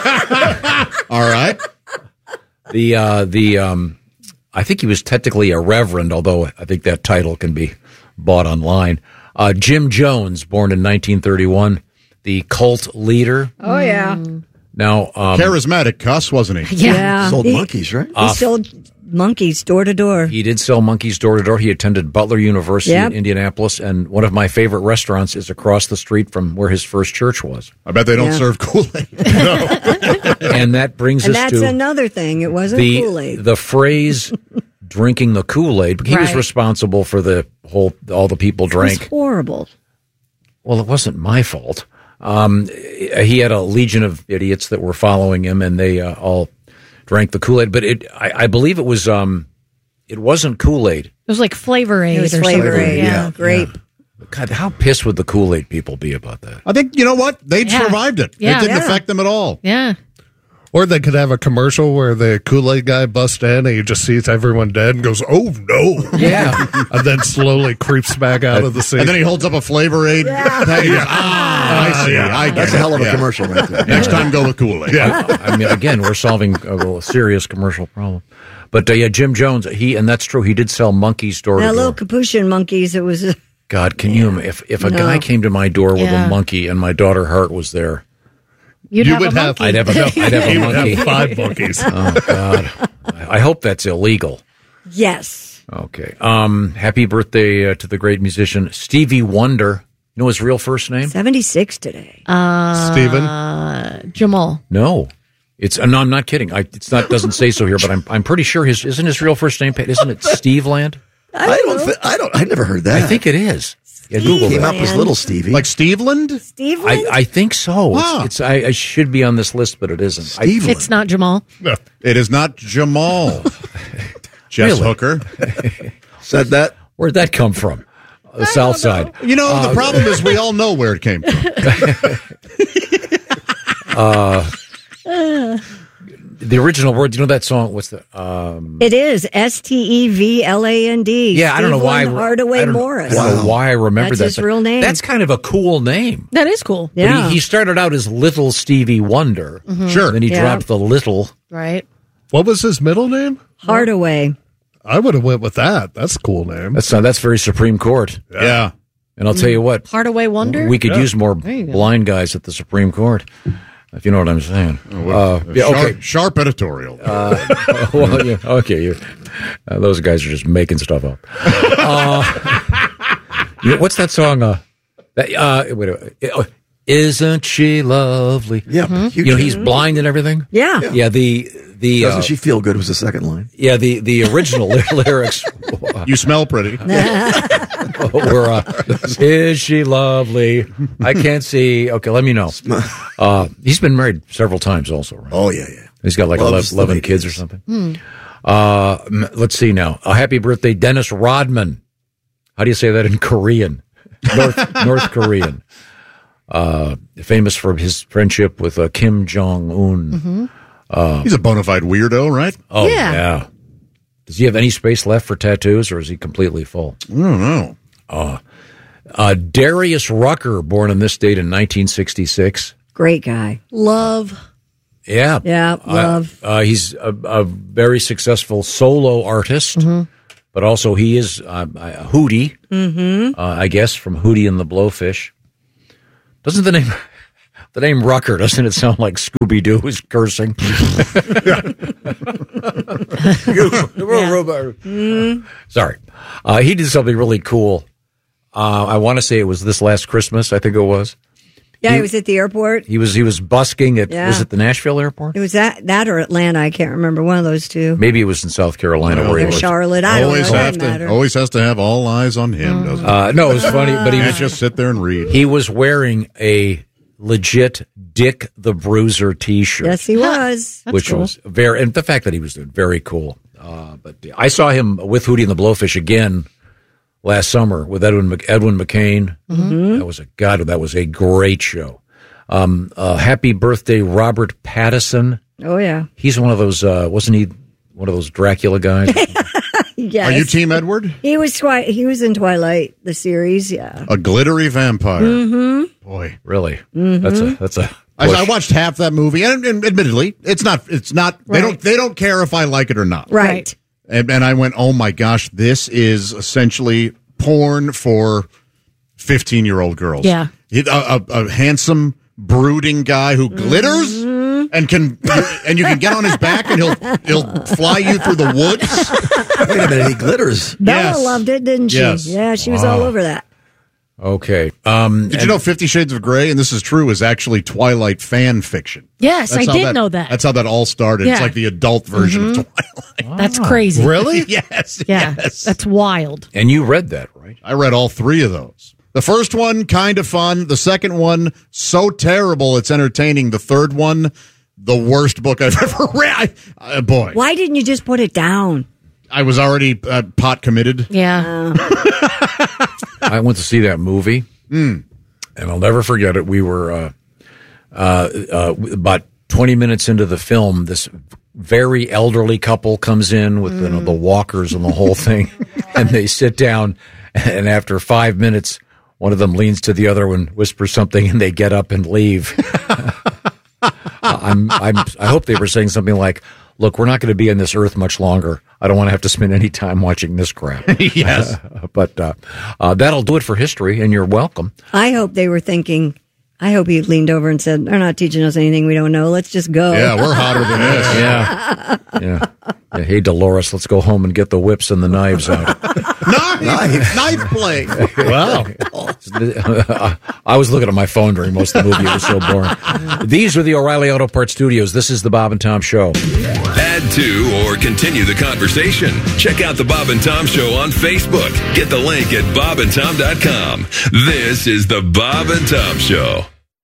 All right. The uh, the um, I think he was technically a reverend, although I think that title can be bought online. Uh, Jim Jones, born in nineteen thirty-one, the cult leader. Oh yeah, Now, um, Charismatic cuss, wasn't he? yeah. Sold He- monkeys, right? He Uh, sold monkeys door to door. he did sell monkeys door to door. He attended Butler University Yep. in Indianapolis, and one of my favorite restaurants is across the street from where his first church was. I bet they don't Yeah. serve Kool-Aid. And that brings And us that's to another thing. It wasn't the Kool-Aid. the phrase "drinking the Kool-Aid." He was Right. responsible for the whole all the people It was drank. horrible. Well, it wasn't my fault. Um, he had a legion of idiots that were following him, and they uh, all drank the Kool-Aid. But it, I, I believe it was, um, it wasn't Kool-Aid. It was like Flavor Aid It was or Flavor something. Aid. Yeah. Grape. God, how pissed would the Kool-Aid people be about that? I think, you know what? They Yeah. survived it. Yeah. It didn't Yeah. affect them at all. Yeah. Or they could have a commercial where the Kool-Aid guy busts in and he just sees everyone dead and goes, "Oh no!" Yeah. and then slowly creeps back out of the scene. And then he holds up a Flavor Aid. package. Ah, I see. yeah. I get That's it. a hell of a Yeah. commercial right there. Next time, go with Kool-Aid. Yeah. I mean, again, we're solving a, little serious commercial problem. But uh, yeah, Jim Jones, he and that's true. He did sell monkeys door to That little door. capuchin monkeys. It was. God, can you? im- If if a No. guy came to my door with Yeah. a monkey and my daughter Hart was there, You'd You have would a have- monkey. I'd have a, I'd have a He would monkey. have five monkeys. Oh God, I I hope that's illegal. Yes. Okay. Um, happy birthday uh, to the great musician Stevie Wonder. You know his real first name? seventy-six today. Uh, Steven? Jamal. No. It's uh, no, I'm not kidding. I, it's not doesn't say so here, but I'm I'm pretty sure his isn't his real first name. Isn't it Steve Land? I don't. Th- I don't. I never heard that. I think it is. Yeah, Google came that. up as little Stevie. Like Steveland? Steve I, I think so. Wow. It's, it's I, I should be on this list, but it isn't. Steve I, It's not Jamal. It is not Jamal. Jess Really? Hooker. said that. Where'd that come from? The South Side. You know, Uh, the problem is we all know where it came from. Uh, the original word. You know that song? What's the? Um, It is S T E V L A N D. yeah, I don't know why. Steve Hardaway I don't, Morris. I don't know why I remember That's that. his real name. That's kind of a cool name. That is cool. But Yeah. he, he started out as Little Stevie Wonder. Mhm. Sure. And then he Yeah. dropped the little. Right. What was his middle name? Hardaway. I would have went with that. That's a cool name. That's uh, that's very Supreme Court. Yeah. And I'll tell you what, Hardaway Wonder. we could Yeah. use more There you go. blind guys at the Supreme Court, if you know what I'm saying. Oh, Uh, yeah, sharp, okay. sharp editorial. Uh, well, yeah, okay. You, uh, those guys are just making stuff up. Uh, you know, what's that song? Uh, that, uh, wait, a minute. Uh, Isn't she lovely? Yeah. You know, he's blind and everything. Yeah. Yeah. The the Doesn't uh, she feel good? Was the second line. yeah the the original ly- lyrics You smell pretty. were uh, "Is she lovely? I can't see." Okay, let me know. Uh, he's been married several times, also. Right? Oh yeah, yeah. He's got like Loves eleven, the eleven kids or ladies. something. Uh, m- let's see now. A happy birthday, Dennis Rodman. How do you say that in Korean? North, North Korean. Uh, famous for his friendship with uh, Kim Jong-un. Mm-hmm. Uh, He's a bona fide weirdo, right? Oh, Yeah. yeah. Does he have any space left for tattoos, or is he completely full? I don't know. Uh, uh, Darius Rucker, born on this date in nineteen sixty-six. Great guy. Love. Yeah. Yeah, Uh, love. Uh, he's a, a very successful solo artist, but also he is uh, a Hootie, Mm-hmm. uh, I guess, from Hootie and the Blowfish. Doesn't the name the name Rucker, doesn't it sound like Scooby-Doo is cursing? Mm. Sorry. Uh, he did something really cool. Uh, I want to say it was this last Christmas, I think it was. Yeah, He- he was at the airport. He was he was busking at, Yeah. was it the Nashville airport? It was that that or Atlanta. I can't remember. One of those two. Maybe it was in South Carolina where he Or was. Charlotte. I don't always know. have Doesn't to, matter. always has to have all eyes on him, doesn't it? Uh, no, it was funny, but he Can't was just sit there and read. he was wearing a legit Dick the Bruiser T-shirt. Yes, he was. That's which cool. was very, and the fact that he was doing very cool. Uh, but I saw him with Hootie and the Blowfish again last summer with Edwin Mc, Edwin McCain. Mm-hmm. That was a God. That was a great show. Um, uh, happy birthday, Robert Pattinson. Oh yeah. He's one of those. Uh, wasn't he one of those Dracula guys? Yes. Are you Team Edward? He was twi- He was in Twilight, the series. Yeah. A glittery vampire. Mm-hmm. Boy, really? Mhm. That's a that's a. I, I push. watched half that movie, and, and admittedly, it's not. It's not. They Right. don't. They don't care if I like it or not. Right. And, and I went, oh my gosh, this is essentially porn for fifteen-year-old girls. Yeah. He- a, a, a handsome, brooding guy who glitters Mm-hmm. and can, and you can get on his back and he'll he'll fly you through the woods. Wait a minute, he glitters. Bella Yes. loved it, didn't she? Yes. Yeah, she was Wow. all over that. Okay. Um, Did you and- know Fifty Shades of Grey, and this is true, is actually Twilight fan fiction? Yes, I how did know that. That's how that all started. It's Yeah. like the adult version Mm-hmm. of Twilight. That's crazy. Really? Yes. Yeah. Yes. That's wild. And you read that, right? I read all three of those. The first one, kind of fun. The second one, so terrible it's entertaining. The third one, the worst book I've ever read. I, uh, boy, Why didn't you just put it down? I was already uh, pot committed. Yeah. I went to see that movie, Mm. and I'll never forget it. We were uh, uh, uh, about twenty minutes into the film. This very elderly couple comes in with you know, the walkers and the whole thing, and they sit down. And after five minutes, one of them leans to the other one, whispers something, and they get up and leave. I'm, I'm, I hope they were saying something like, "Look, we're not going to be on this earth much longer. I don't want to have to spend any time watching this crap." Yes. but uh, uh, that'll do it for history, and you're welcome. I hope they were thinking. I hope he leaned over and said, "They're not teaching us anything we don't know. Let's just go." Yeah, we're hotter than this. Yeah. yeah. Yeah. Hey, Dolores, let's go home and get the whips and the knives out. Knife, knife, knife play. Wow. I was looking at my phone during most of the movie. It was so boring. These are the O'Reilly Auto Parts Studios. This is the Bob and Tom Show. Add to or continue the conversation. Check out the Bob and Tom Show on Facebook. Get the link at bob and tom dot com. This is the Bob and Tom Show.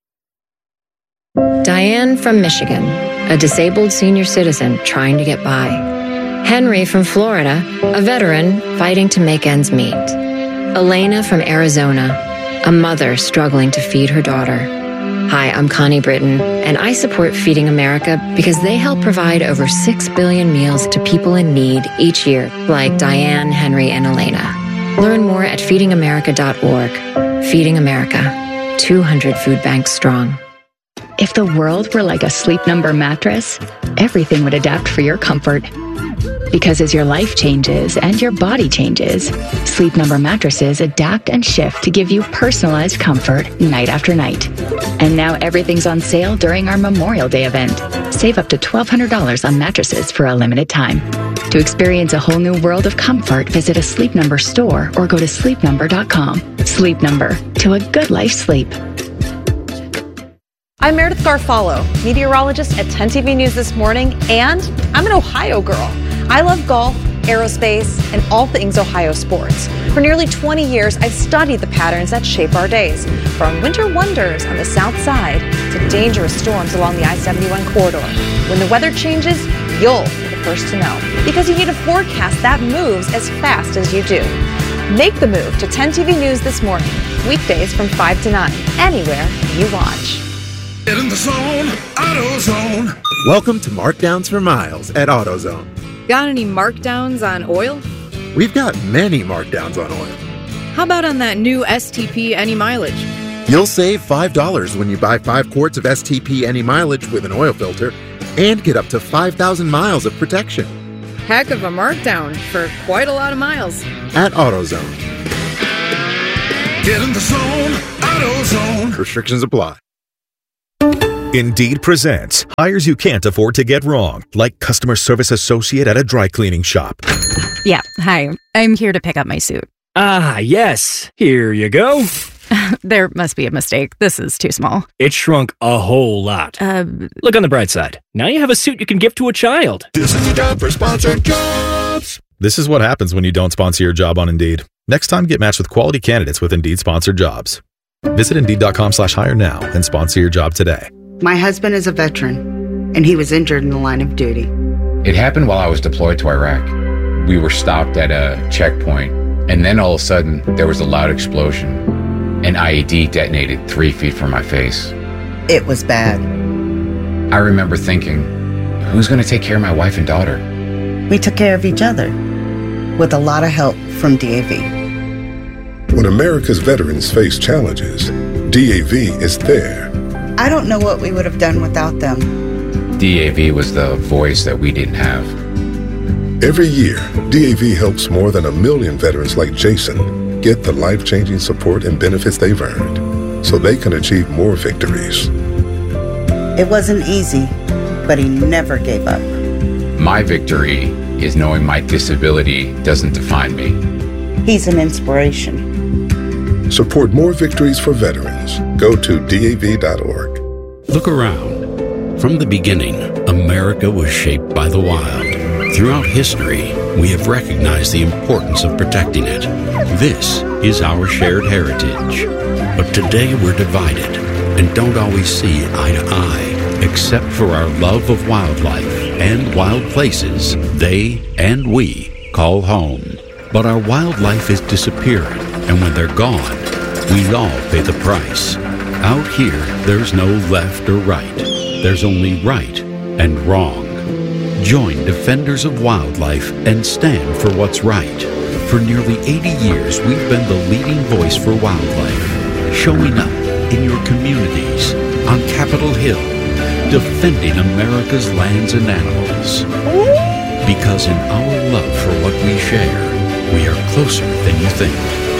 Diane from Michigan, a disabled senior citizen trying to get by. Henry from Florida, a veteran fighting to make ends meet. Elena from Arizona, a mother struggling to feed her daughter. Hi, I'm Connie Britton, and I support Feeding America because they help provide over six billion meals to people in need each year, like Diane, Henry, and Elena. Learn more at feeding america dot org. Feeding America, two hundred food banks strong. If the world were like a Sleep Number mattress, everything would adapt for your comfort. Because as your life changes and your body changes, Sleep Number mattresses adapt and shift to give you personalized comfort night after night. And now everything's on sale during our Memorial Day event. Save up to twelve hundred dollars on mattresses for a limited time. To experience a whole new world of comfort, visit a Sleep Number store or go to sleep number dot com. Sleep Number, to a good life sleep. I'm Meredith Garfalo, meteorologist at ten T V News This Morning, and I'm an Ohio girl. I love golf, aerospace, and all things Ohio sports. For nearly twenty years, I've studied the patterns that shape our days, from winter wonders on the south side to dangerous storms along the I seventy-one corridor. When the weather changes, you'll be the first to know, because you need a forecast that moves as fast as you do. Make the move to ten T V News This Morning, weekdays from five to nine, anywhere you watch. Get in the zone, AutoZone. Welcome to Markdowns for Miles at AutoZone. Got any markdowns on oil? We've got many markdowns on oil. How about on that new S T P Any Mileage? You'll save five dollars when you buy five quarts of S T P Any Mileage with an oil filter and get up to five thousand miles of protection. Heck of a markdown for quite a lot of miles. At AutoZone. Get in the zone, AutoZone. Restrictions apply. Indeed presents hires you can't afford to get wrong, like customer service associate at a dry cleaning shop. Yeah, hi. I'm here to pick up my suit. Ah, yes. Here you go. There must be a mistake. This is too small. It shrunk a whole lot. Uh, Look on the bright side. Now you have a suit you can give to a child. This is the job for sponsored jobs. This is what happens when you don't sponsor your job on Indeed. Next time, get matched with quality candidates with Indeed sponsored jobs. Visit Indeed.com slash hire now and sponsor your job today. My husband is a veteran, and he was injured in the line of duty. It happened while I was deployed to Iraq. We were stopped at a checkpoint, and then all of a sudden, there was a loud explosion. An I E D detonated three feet from my face. It was bad. I remember thinking, who's going to take care of my wife and daughter? We took care of each other, with a lot of help from D A V. When America's veterans face challenges, D A V is there. I don't know what we would have done without them. D A V was the voice that we didn't have. Every year, D A V helps more than a million veterans like Jason get the life-changing support and benefits they've earned so they can achieve more victories. It wasn't easy, but he never gave up. My victory is knowing my disability doesn't define me. He's an inspiration. Support more victories for veterans. Go to D A V dot org. Look around. From the beginning, America was shaped by the wild. Throughout history, we have recognized the importance of protecting it. This is our shared heritage. But today we're divided and don't always see eye to eye, except for our love of wildlife and wild places they and we call home. But our wildlife is disappearing, and when they're gone, we all pay the price. Out here, there's no left or right. There's only right and wrong. Join Defenders of Wildlife and stand for what's right. For nearly eighty years, we've been the leading voice for wildlife, showing up in your communities, on Capitol Hill, defending America's lands and animals. Because in our love for what we share, we are closer than you think.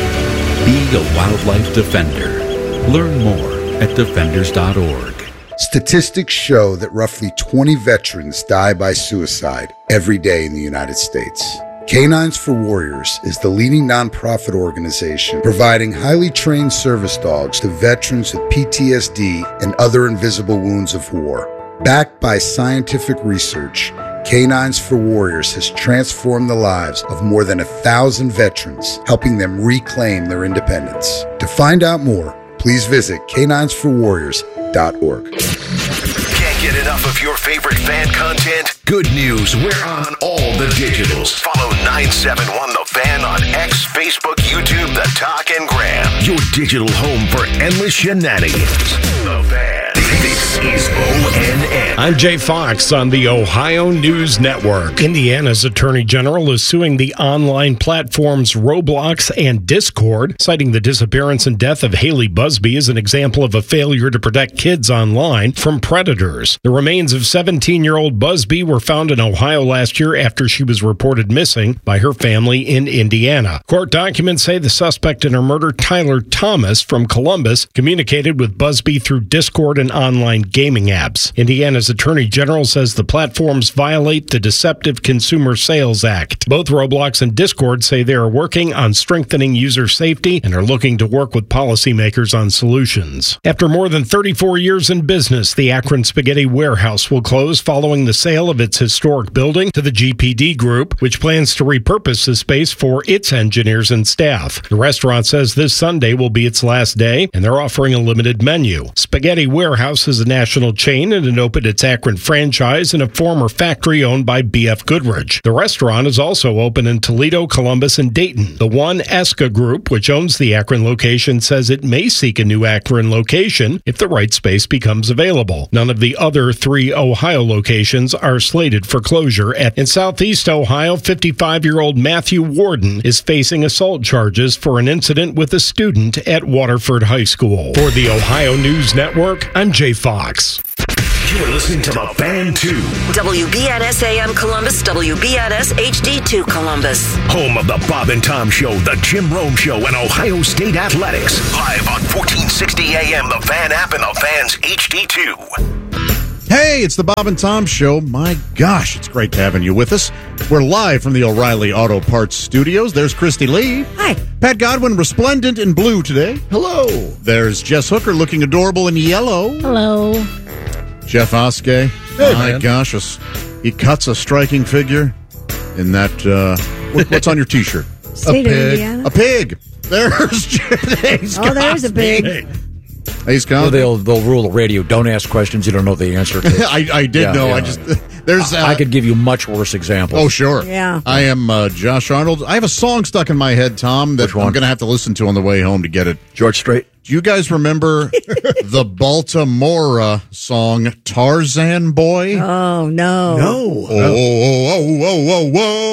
Be a wildlife defender. Learn more at defenders dot org. Statistics show that roughly twenty veterans die by suicide every day in the United States. Canines for Warriors is the leading nonprofit organization providing highly trained service dogs to veterans with P T S D and other invisible wounds of war. Backed by scientific research, Canines for Warriors has transformed the lives of more than a thousand veterans, helping them reclaim their independence. To find out more, please visit canines for warriors dot org. Can't get enough of your favorite fan content? Good news, we're on all the digitals. Follow nine seven one The Fan on X, Facebook, YouTube, The Talk, and Gram. Your digital home for endless shenanigans. The Fan. This is O N N. I'm Jay Fox on the Ohio News Network. Indiana's Attorney General is suing the online platforms Roblox and Discord, citing the disappearance and death of Haley Busby as an example of a failure to protect kids online from predators. The remains of seventeen-year-old Busby were found in Ohio last year after she was reported missing by her family in Indiana. Court documents say the suspect in her murder, Tyler Thomas from Columbus, communicated with Busby through Discord and online gaming apps. Indiana's Attorney General says the platforms violate the Deceptive Consumer Sales Act. Both Roblox and Discord say they are working on strengthening user safety and are looking to work with policymakers on solutions. After more than thirty-four years in business, the Akron Spaghetti Warehouse will close following the sale of its historic building to the G P D Group, which plans to repurpose the space for its engineers and staff. The restaurant says this Sunday will be its last day, and they're offering a limited menu. Spaghetti Warehouse is a national chain and it opened its its Akron franchise in a former factory owned by B F Goodrich. The restaurant is also open in Toledo, Columbus, and Dayton. The One Esca Group, which owns the Akron location, says it may seek a new Akron location if the right space becomes available. None of the other three Ohio locations are slated for closure. At, in Southeast Ohio, fifty-five-year-old Matthew Warden is facing assault charges for an incident with a student at Waterford High School. For the Ohio News Network, I'm Jay Fox. You're listening to The Fan two. W B N S A M Columbus, W B N S H D two Columbus. Home of the Bob and Tom Show, the Jim Rome Show, and Ohio State Athletics. Live on fourteen sixty A M, the Fan app, and the Fan's H D two. Hey, it's the Bob and Tom Show. My gosh, it's great having you with us. We're live from the O'Reilly Auto Parts Studios. There's Christy Lee. Hi. Pat Godwin, resplendent in blue today. Hello. There's Jess Hooker, looking adorable in yellow. Hello. Jeff Oskey. Hey, My man. gosh, a, he cuts a striking figure in that, uh, what, what's on your T-shirt? State of Indiana. A pig. There's Jay's Oh, there's a pig. He's Well, they'll they'll rule the radio. Don't ask questions you don't know the answer to. I, I did Yeah, know. yeah. I just there's. Uh, I could give you much worse examples. Oh, sure. Yeah. I am uh, Josh Arnold. I have a song stuck in my head, Tom, that I'm going to have to listen to on the way home to get it. George Strait. Do you guys remember the Baltimora song Tarzan Boy? Oh, no. Oh, oh, oh, oh, oh,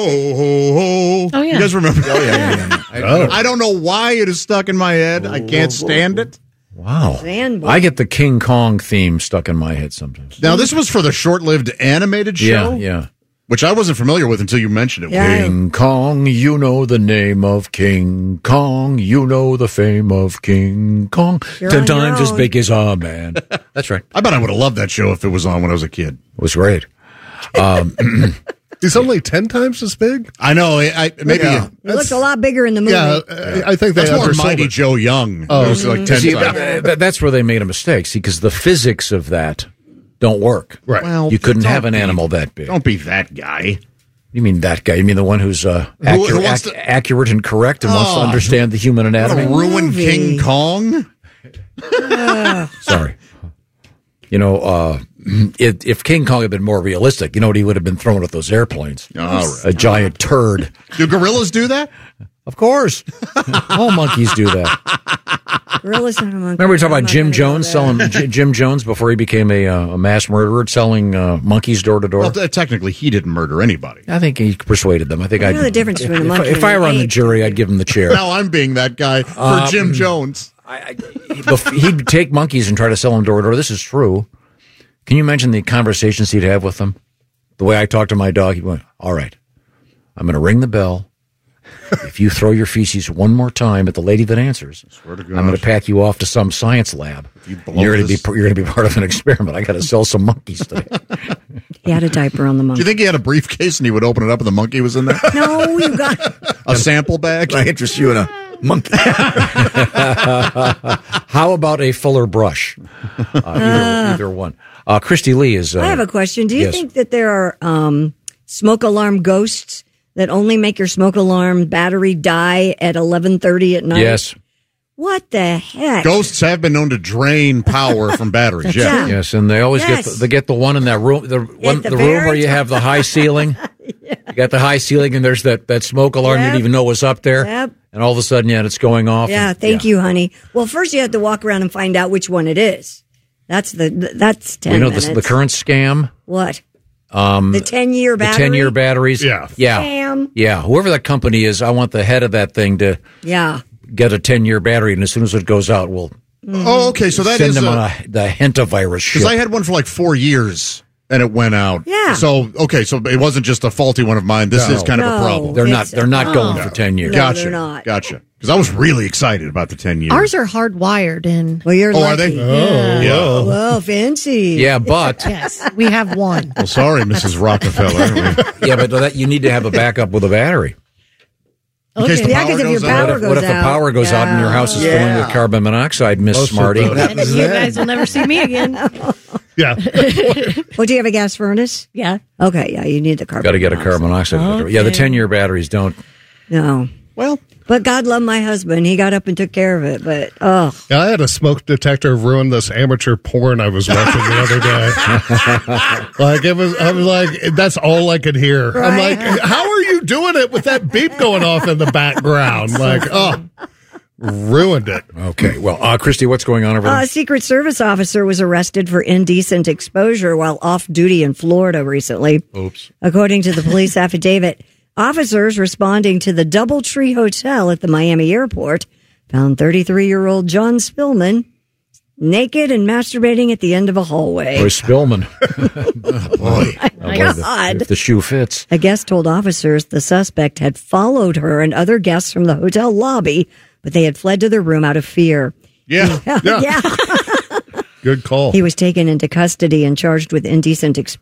oh, Oh, yeah. You guys remember? Oh, yeah, yeah, yeah. I, Oh. I don't know why it is stuck in my head. I can't stand it. Wow. Tarzan Boy. I get the King Kong theme stuck in my head sometimes. Now, this was for the short-lived animated show? Yeah, yeah. Which I wasn't familiar with until you mentioned it. Yeah. King Kong, you know the name of King Kong. You know the fame of King Kong. You're Ten on your times as own. big as a man. That's right. I bet I would have loved that show if it was on when I was a kid. It was great. Um, He's only ten times as big? I know. I, I maybe. Yeah. It looks a lot bigger in the movie. Yeah, uh, I think they That's more undersold Mighty it. Joe Young. Oh, It was like ten see, times. that- that- that's where they made a mistake. See, because the physics of that don't work. Right. Well, You couldn't don't have an be- animal that big. Don't be that guy. You mean that guy? You mean the one who's uh, Who- accurate, who wants ac- to- accurate and correct and wants to Oh. understand the human anatomy? Ruin movie. King Kong? Sorry. You know, uh, it, if King Kong had been more realistic, you know what he would have been throwing at those airplanes? All right. A giant turd. Do gorillas do that? Of course. All monkeys do that. Gorillas and monkeys. Remember we were talking I'm about not Jim gonna go Jones there. selling J- Jim Jones before he became a, uh, a mass murderer, selling uh, monkeys door to door? Well, t- technically, he didn't murder anybody. I think he persuaded them. I think I I'd know the difference between a if, monkey if and I were an on the ape. jury, I'd give him the chair. Now I'm being that guy for Um, Jim Jones. Bef- he'd take monkeys and try to sell them door to door. This is true. Can you imagine the conversations he'd have with them? The way I talk to my dog, he went, all right, I'm going to ring the bell. If you throw your feces one more time at the lady that answers, Swear to I'm going God. to pack you off to some science lab. you blow You're going to be this- you're going to be part of an experiment. I got to sell some monkeys today. He had a diaper on the Do monkey. you think he had a briefcase and he would open it up and the monkey was in there? No, you got. A sample bag? I interest you in a monkey. How about a fuller brush? Uh, either, either one. Uh, Christy Lee is. Uh, I have a question. Do you yes. think that there are um, smoke alarm ghosts that only make your smoke alarm battery die at eleven thirty at night? Yes. What the heck? Ghosts have been known to drain power from batteries. Yeah. Yeah. Yes, and they always Yes. get the, they get the one in that room, the one, the the, room very where you have the high ceiling. You got the high ceiling, and there's that, that smoke alarm you Yep. didn't even know was up there. Yep. And all of a sudden, yeah, it's going off. Yeah, and- thank you, honey. Well, first you have to walk around and find out which one it is. That's the that's ten We know minutes. the, the current scam. What? Um, The ten year the battery. ten year batteries. Yeah. yeah, Scam. yeah. Whoever that company is, I want the head of that thing to Yeah. get a ten year battery, and as soon as it goes out, we'll Oh, okay. So that send is them a- on a, the Hentavirus ship. Because I had one for like four years and it went out. Yeah. So, okay. So it wasn't just a faulty one of mine. This No. is kind of a No. problem. they're not. It's- They're not oh. going for ten years. No, Gotcha. they're not. Gotcha. Because I was really excited about the ten years. Ours are hardwired in. Well, you're Oh, lucky. are they? Yeah. Yeah. Well, fancy. Yeah, but Yes, we have one. Well, sorry, Missus Rockefeller. yeah, but that you need to have a backup with a battery. In case the Yeah, power because if your goes out. power What if, goes what if the out. power goes out and your house is filling Yeah. with carbon monoxide, Miss Most of Smarty? those- And you guys will never see me again. Yeah. Well, do you have a gas furnace? Yeah. Okay, yeah, you need the carbon. Got to get a monoxide. carbon monoxide. filter. Yeah, the Okay. ten-year batteries don't. No. Well, but God love my husband. He got up and took care of it. But oh, yeah, I had a smoke detector ruin this amateur porn I was watching the other day. Like it was, I was like, that's all I could hear. Right. I'm like, how are you doing it with that beep going off in the background? Like, oh, ruined it. Okay, well, uh, Christy, what's going on over there? a Secret Service officer was arrested for indecent exposure while off duty in Florida recently. Oops. According to the police affidavit, officers responding to the DoubleTree Hotel at the Miami airport found thirty-three-year-old John Spillman naked and masturbating at the end of a hallway. Boy, Spillman. Oh, boy. Oh, my boy, God. The, if the shoe fits. A guest told officers the suspect had followed her and other guests from the hotel lobby, but they had fled to their room out of fear. Yeah. yeah. Good call. He was taken into custody and charged with indecent exposure.